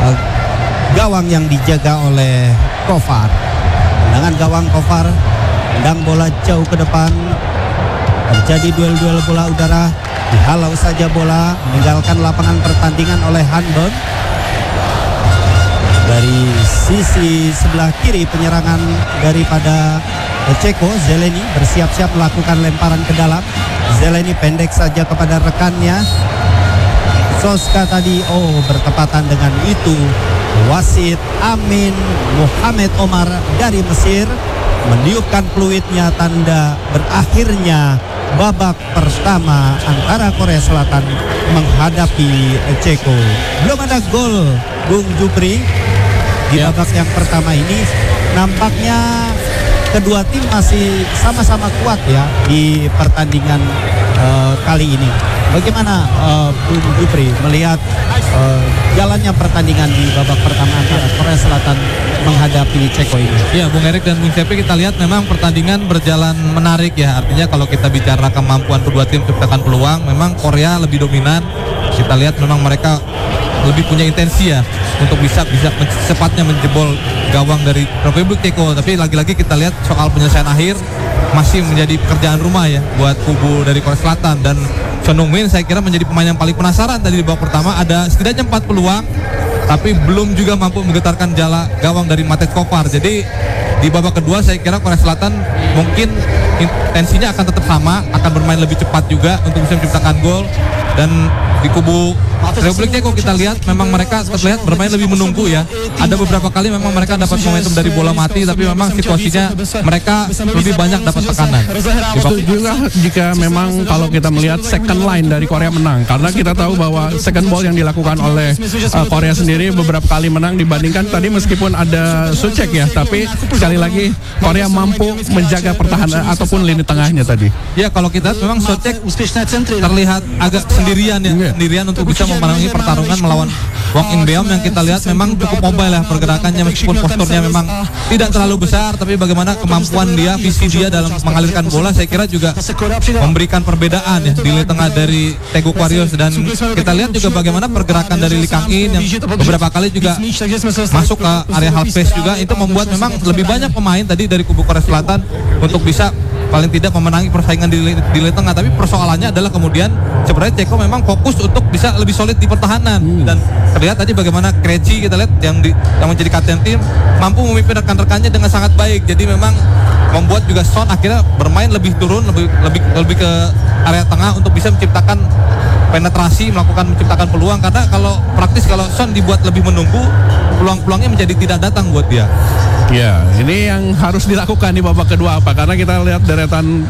gawang yang dijaga oleh Kovar. Tendangan gawang Kovar, tendang bola jauh ke depan. Terjadi duel-duel bola udara, dihalau saja bola, meninggalkan lapangan pertandingan oleh Hanbom. Dari sisi sebelah kiri penyerangan daripada Ceko, Zeleny bersiap-siap melakukan lemparan ke dalam. Zeleny pendek saja kepada rekannya. Soska tadi bertepatan dengan itu. Wasit Amin Mohamed Omar dari Mesir meniupkan fluidnya tanda berakhirnya babak pertama antara Korea Selatan menghadapi Ceko. Belum ada gol, Bung Jupri. Di babak yang pertama ini nampaknya kedua tim masih sama-sama kuat ya di pertandingan kali ini. Bagaimana Bung Jupri melihat jalannya pertandingan di babak pertama antara Korea Selatan menghadapi Ceko ini? Ya, Bung Erik dan Bung Cepi, kita lihat memang pertandingan berjalan menarik ya. Artinya kalau kita bicara kemampuan kedua tim menciptakan peluang, memang Korea lebih dominan. Kita lihat memang mereka lebih punya intensi ya untuk bisa secepatnya menjebol gawang dari Republik Ceko. Tapi lagi-lagi kita lihat soal penyelesaian akhir masih menjadi pekerjaan rumah ya buat kubu dari Korea Selatan. Dan Son Heung-min saya kira menjadi pemain yang paling penasaran tadi di babak pertama. Ada setidaknya 4 peluang tapi belum juga mampu menggetarkan jala gawang dari Matej Kovar. Jadi di babak kedua saya kira Korea Selatan mungkin intensinya akan tetap sama, akan bermain lebih cepat juga untuk bisa menciptakan gol. Dan di kubu Republik Ceko kita lihat memang mereka terlihat bermain lebih menunggu ya. Ada beberapa kali memang mereka dapat momentum dari bola mati, tapi memang situasinya mereka lebih banyak dapat tekanan. Itu juga jika memang kalau kita melihat second line dari Korea menang, karena kita tahu bahwa second ball yang dilakukan oleh Korea sendiri beberapa kali menang dibandingkan tadi meskipun ada Suchek ya, tapi sekali lagi Korea mampu menjaga pertahanan ataupun lini tengahnya tadi. Ya, kalau kita memang Suchek terlihat agak sendirian ya, sendirian untuk bisa memenangi pertarungan melawan Wang In-beom yang kita lihat memang cukup mobile ya pergerakannya, meskipun posturnya memang tidak terlalu besar, tapi bagaimana kemampuan dia, visi dia dalam mengalirkan bola saya kira juga memberikan perbedaan ya di lini tengah dari Taeguk Warriors. Dan kita lihat juga bagaimana pergerakan dari Lee Kang-in yang beberapa kali juga masuk ke area half space juga, itu membuat memang lebih banyak pemain tadi dari kubu Korea Selatan untuk bisa paling tidak memenangi persaingan di lini tengah. Tapi persoalannya adalah kemudian sebenarnya Ceko memang fokus untuk bisa lebih solid di pertahanan. Dan terlihat tadi bagaimana Krejci kita lihat yang menjadi kapten tim mampu memimpin rekan-rekannya dengan sangat baik. Jadi memang membuat juga Son akhirnya bermain lebih turun, lebih ke area tengah untuk bisa menciptakan penetrasi, menciptakan peluang. Karena kalau Son dibuat lebih menunggu, peluang-peluangnya menjadi tidak datang buat dia. Ya, ini yang harus dilakukan di babak kedua apa? Karena kita lihat deretan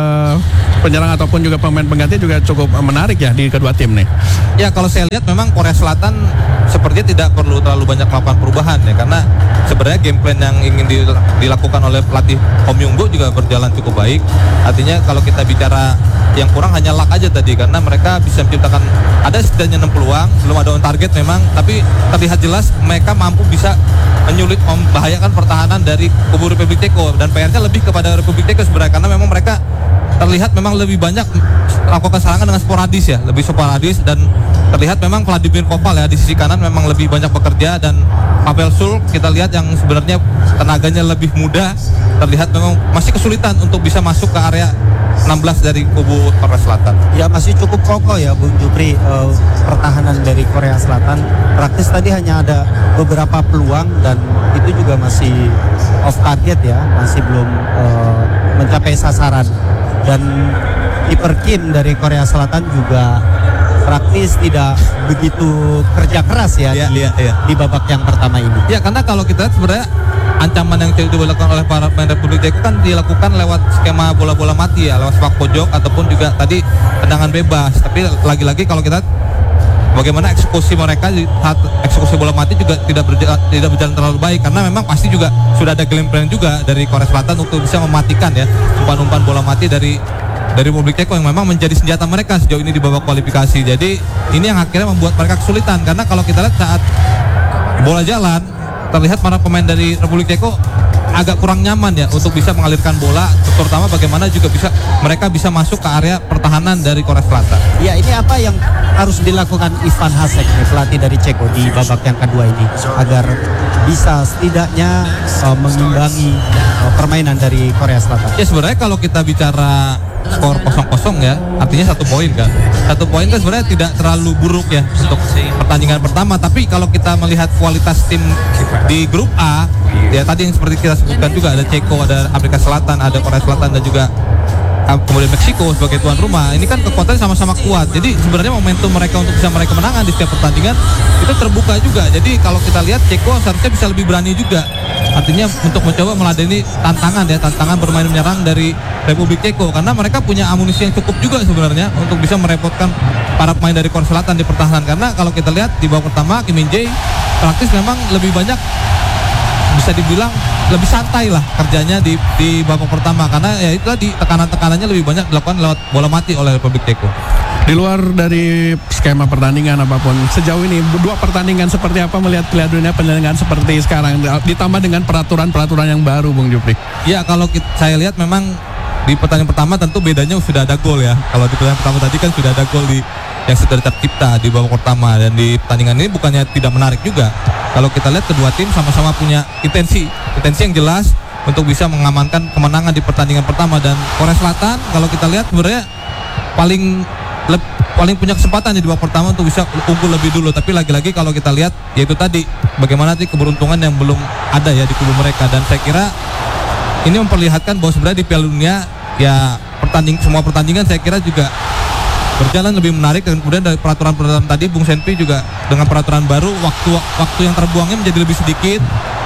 penyerang ataupun juga pemain pengganti juga cukup menarik ya di kedua tim nih. Ya, kalau saya lihat memang Korea Selatan sepertinya tidak perlu terlalu banyak melakukan perubahan ya, karena sebenarnya game plan yang ingin dilakukan oleh pelatih Om Yungbo juga berjalan cukup baik. Artinya kalau kita bicara yang kurang hanya luck aja tadi, karena mereka bisa menciptakan ada setidaknya 6 peluang, belum ada on target memang, tapi terlihat jelas mereka mampu bisa menyulit, membahayakan pertahanan dari kubu Republik Ceko. Dan PR-nya lebih kepada Republik Ceko sebenarnya, karena memang mereka terlihat memang lebih banyak melakukan serangan dengan sporadis ya, lebih sporadis. Dan terlihat memang Vladimir Koval ya di sisi kanan memang lebih banyak bekerja, dan Pavel Sul kita lihat yang sebenarnya tenaganya lebih muda, terlihat memang masih kesulitan untuk bisa masuk ke area 16 dari kubu Korea Selatan. Ya masih cukup kokoh ya Bung Jupri, pertahanan dari Korea Selatan. Praktis tadi hanya ada beberapa peluang dan itu juga masih off target ya, masih belum mencapai sasaran. Dan kiper Kim dari Korea Selatan juga praktis tidak begitu kerja keras ya, di babak yang pertama ini. Ya, karena kalau kita lihat sebenarnya ancaman yang dilakukan oleh para pemain Republik Ceko kan dilakukan lewat skema bola-bola mati ya, lewat sepak pojok ataupun juga tadi tendangan bebas. Tapi lagi-lagi kalau kita bagaimana eksekusi mereka saat eksekusi bola mati juga tidak berjalan terlalu baik, karena memang pasti juga sudah ada game plan juga dari Korea Selatan untuk bisa mematikan ya umpan-umpan bola mati dari Republik Ceko yang memang menjadi senjata mereka sejauh ini di babak kualifikasi. Jadi ini yang akhirnya membuat mereka kesulitan, karena kalau kita lihat saat bola jalan terlihat para pemain dari Republik Ceko agak kurang nyaman ya untuk bisa mengalirkan bola, terutama bagaimana juga mereka bisa masuk ke area pertahanan dari Korea Selatan. Ya, ini apa yang harus dilakukan Ivan Hasek nih, pelatih dari Ceko di babak yang kedua ini agar bisa setidaknya mengimbangi permainan dari Korea Selatan? Ya, sebenarnya kalau kita bicara skor 0-0 ya, artinya 1 poin kan. 1 poin kan sebenarnya tidak terlalu buruk ya untuk pertandingan pertama. Tapi kalau kita melihat kualitas tim di grup A, ya tadi yang seperti kita sebutkan juga ada Ceko, ada Afrika Selatan, ada Korea Selatan, dan juga kemudian Meksiko sebagai tuan rumah. Ini kan kekuatannya sama-sama kuat. Jadi sebenarnya momentum mereka untuk bisa meraih kemenangan di setiap pertandingan itu terbuka juga. Jadi kalau kita lihat Ceko seharusnya bisa lebih berani juga. Artinya untuk mencoba meladeni tantangan bermain menyerang dari Republik Ceko, karena mereka punya amunisi yang cukup juga sebenarnya untuk bisa merepotkan para pemain dari Korea Selatan di pertahanan. Karena kalau kita lihat di babak pertama Kim Min Jae praktis memang lebih banyak, bisa dibilang lebih santai lah kerjanya di babak pertama, karena ya itu tadi tekanan-tekanannya lebih banyak dilakukan lewat bola mati oleh Republik Ceko. Di luar dari skema pertandingan apapun, sejauh ini 2 pertandingan seperti apa melihat Piala Dunia pertandingan seperti sekarang ditambah dengan peraturan-peraturan yang baru, Bung Jupri? Ya, kalau saya lihat memang di pertandingan pertama tentu bedanya sudah ada gol ya. Kalau di pertandingan pertama tadi kan sudah ada gol yang sudah tercipta di babak pertama, dan di pertandingan ini bukannya tidak menarik juga. Kalau kita lihat kedua tim sama-sama punya intensi yang jelas untuk bisa mengamankan kemenangan di pertandingan pertama. Dan Korea Selatan kalau kita lihat sebenarnya paling punya kesempatan di babak pertama untuk bisa unggul lebih dulu. Tapi lagi-lagi kalau kita lihat yaitu tadi bagaimana tadi keberuntungan yang belum ada ya di kubu mereka. Dan saya kira ini memperlihatkan bahwa sebenarnya di Piala Dunia ya semua pertandingan saya kira juga berjalan lebih menarik. Dan kemudian dari peraturan-peraturan tadi Bung Senpi juga dengan peraturan baru waktu yang terbuangnya menjadi lebih sedikit.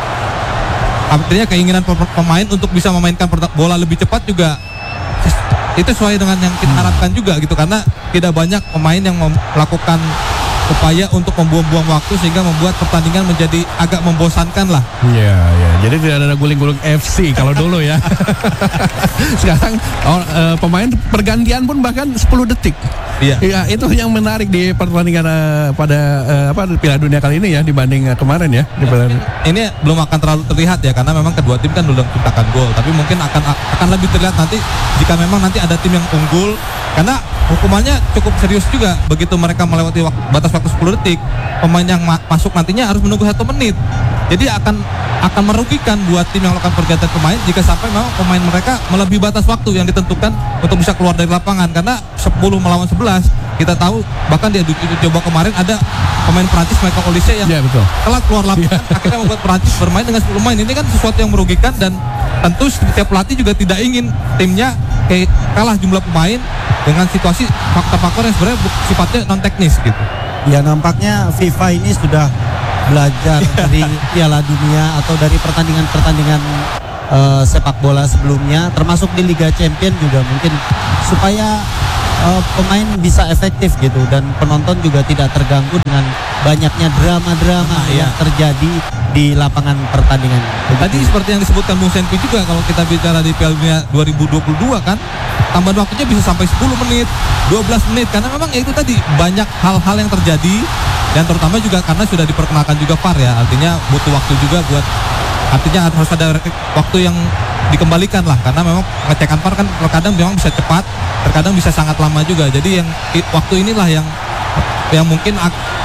Artinya keinginan pemain untuk bisa memainkan bola lebih cepat juga itu sesuai dengan yang kita harapkan juga gitu, karena tidak banyak pemain yang melakukan upaya untuk membuang-buang waktu sehingga membuat pertandingan menjadi agak membosankan lah. Iya. Jadi tidak ada guling-guling FC kalau dulu ya. Sekarang pemain pergantian pun bahkan 10 detik. Iya. Ya, itu yang menarik di pertandingan pada Piala Dunia kali ini ya dibanding kemarin ya. Ini belum akan terlalu terlihat ya karena memang kedua tim kan belum menciptakan gol, tapi mungkin akan lebih terlihat nanti jika memang nanti ada tim yang unggul karena hukumannya cukup serius juga begitu mereka melewati batas waktu 10 detik. Pemain yang masuk nantinya harus menunggu 1 menit. Jadi akan merugikan buat tim yang melakukan pergantian pemain jika sampai memang pemain mereka melebihi batas waktu yang ditentukan untuk bisa keluar dari lapangan karena 10 melawan 11 kita tahu bahkan dia coba kemarin ada pemain Perancis Michael Olise yang telat keluar lapangan akhirnya membuat Perancis bermain dengan 10 pemain. Ini kan sesuatu yang merugikan dan tentu setiap pelatih juga tidak ingin timnya kayak kalah jumlah pemain dengan situasi faktor-faktor yang sebenarnya sifatnya non teknis gitu. Ya nampaknya FIFA ini sudah belajar dari Piala Dunia atau dari pertandingan-pertandingan sepak bola sebelumnya termasuk di Liga Champions juga mungkin supaya pemain bisa efektif gitu dan penonton juga tidak terganggu dengan banyaknya drama-drama yang terjadi di lapangan pertandingan. Tadi seperti yang disebutkan Bung Senpi juga kalau kita bicara di Piala Dunia 2022 kan tambahan waktunya bisa sampai 10 menit, 12 menit karena memang ya itu tadi banyak hal-hal yang terjadi dan terutama juga karena sudah diperkenalkan juga VAR ya, artinya butuh waktu juga buat artinya harus ada waktu yang dikembalikan lah karena memang pengecekan VAR kan terkadang memang bisa cepat, terkadang bisa sangat lama juga. Jadi yang waktu inilah yang mungkin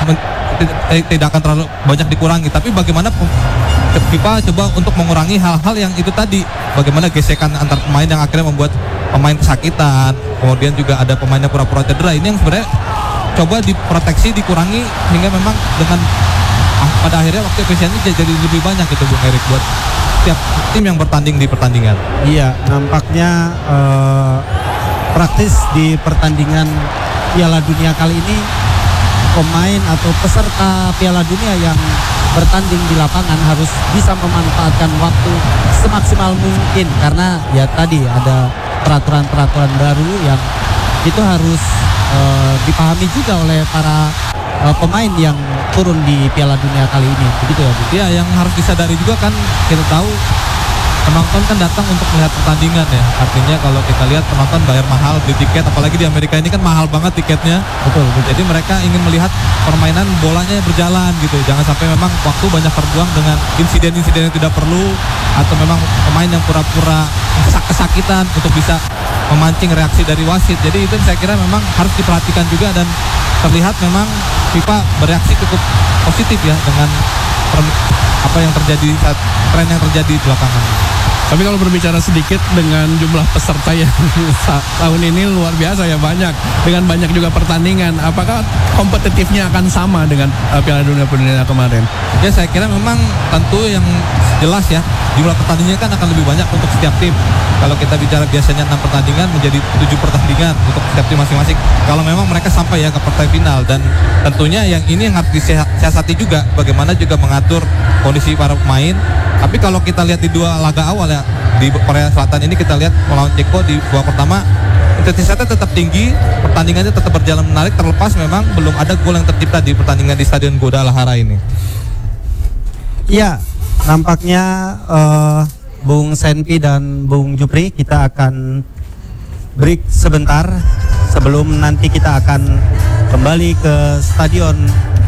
tidak akan terlalu banyak dikurangi, tapi bagaimana FIFA coba untuk mengurangi hal-hal yang itu tadi, bagaimana gesekan antar pemain yang akhirnya membuat pemain kesakitan, kemudian juga ada pemain yang pura-pura cedera. Ini yang sebenarnya coba diproteksi, dikurangi sehingga memang dengan pada akhirnya waktu efisiennya jadi lebih banyak gitu Bung Erik buat setiap tim yang bertanding di pertandingan. Iya, nampaknya praktis di pertandingan Piala Dunia kali ini pemain atau peserta Piala Dunia yang bertanding di lapangan harus bisa memanfaatkan waktu semaksimal mungkin karena ya tadi ada peraturan-peraturan baru yang itu harus dipahami juga oleh para pemain yang turun di Piala Dunia kali ini, begitu ya Bu? Ya, yang harus disadari juga kan kita tahu penonton kan datang untuk melihat pertandingan ya. Artinya kalau kita lihat penonton bayar mahal beli tiket, apalagi di Amerika ini kan mahal banget tiketnya. Betul. Jadi mereka ingin melihat permainan bolanya berjalan gitu. Jangan sampai memang waktu banyak terbuang dengan insiden-insiden yang tidak perlu atau memang pemain yang pura-pura kesakitan untuk bisa memancing reaksi dari wasit. Jadi itu saya kira memang harus diperhatikan juga dan terlihat memang FIFA bereaksi cukup positif ya dengan apa yang terjadi saat tren yang terjadi belakangan. Tapi kalau berbicara sedikit dengan jumlah peserta yang tahun ini luar biasa ya, banyak dengan banyak juga pertandingan, apakah kompetitifnya akan sama dengan Piala Dunia kemarin? Ya saya kira memang tentu yang jelas ya jumlah pertandingannya kan akan lebih banyak untuk setiap tim. Kalau kita bicara biasanya 6 pertandingan menjadi 7 pertandingan untuk setiap tim masing-masing. Kalau memang mereka sampai ya ke partai final dan tentunya yang ini yang harus disiasati juga bagaimana juga mengatur kondisi para pemain. Tapi kalau kita lihat di 2 laga awal ya di Korea Selatan ini kita lihat melawan Ceko di babak pertama intensitasnya tetap tinggi, pertandingannya tetap berjalan menarik terlepas memang belum ada gol yang tercipta di pertandingan di Stadion Guadalajara ini. Iya, nampaknya Bung Senpi dan Bung Jupri kita akan break sebentar sebelum nanti kita akan kembali ke Stadion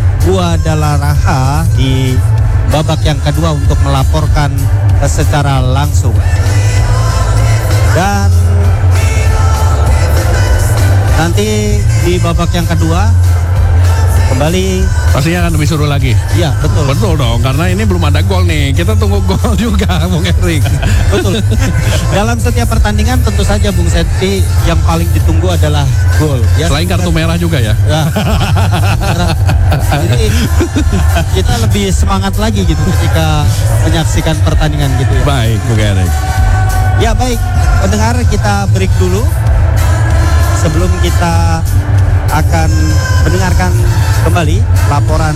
Guadalajara di babak yang kedua untuk melaporkan secara langsung. Dan nanti di babak yang kedua kembali pastinya akan lebih seru lagi. Iya, betul. Betul dong, karena ini belum ada gol nih. Kita tunggu gol juga, Bung Erik. Betul. Dalam setiap pertandingan tentu saja Bung Seti yang paling ditunggu adalah gol. Ya, selain kartu merah juga ya. Ya. Jadi kita lebih semangat lagi gitu ketika menyaksikan pertandingan gitu ya. Baik, Bung Erik. Ya baik, pendengar kita break dulu sebelum kita akan mendengarkan kembali laporan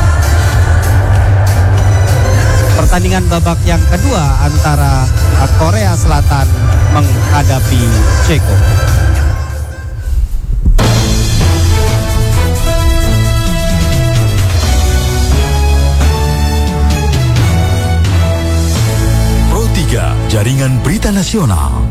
pertandingan babak yang kedua antara Korea Selatan menghadapi Ceko. Liga Nasional.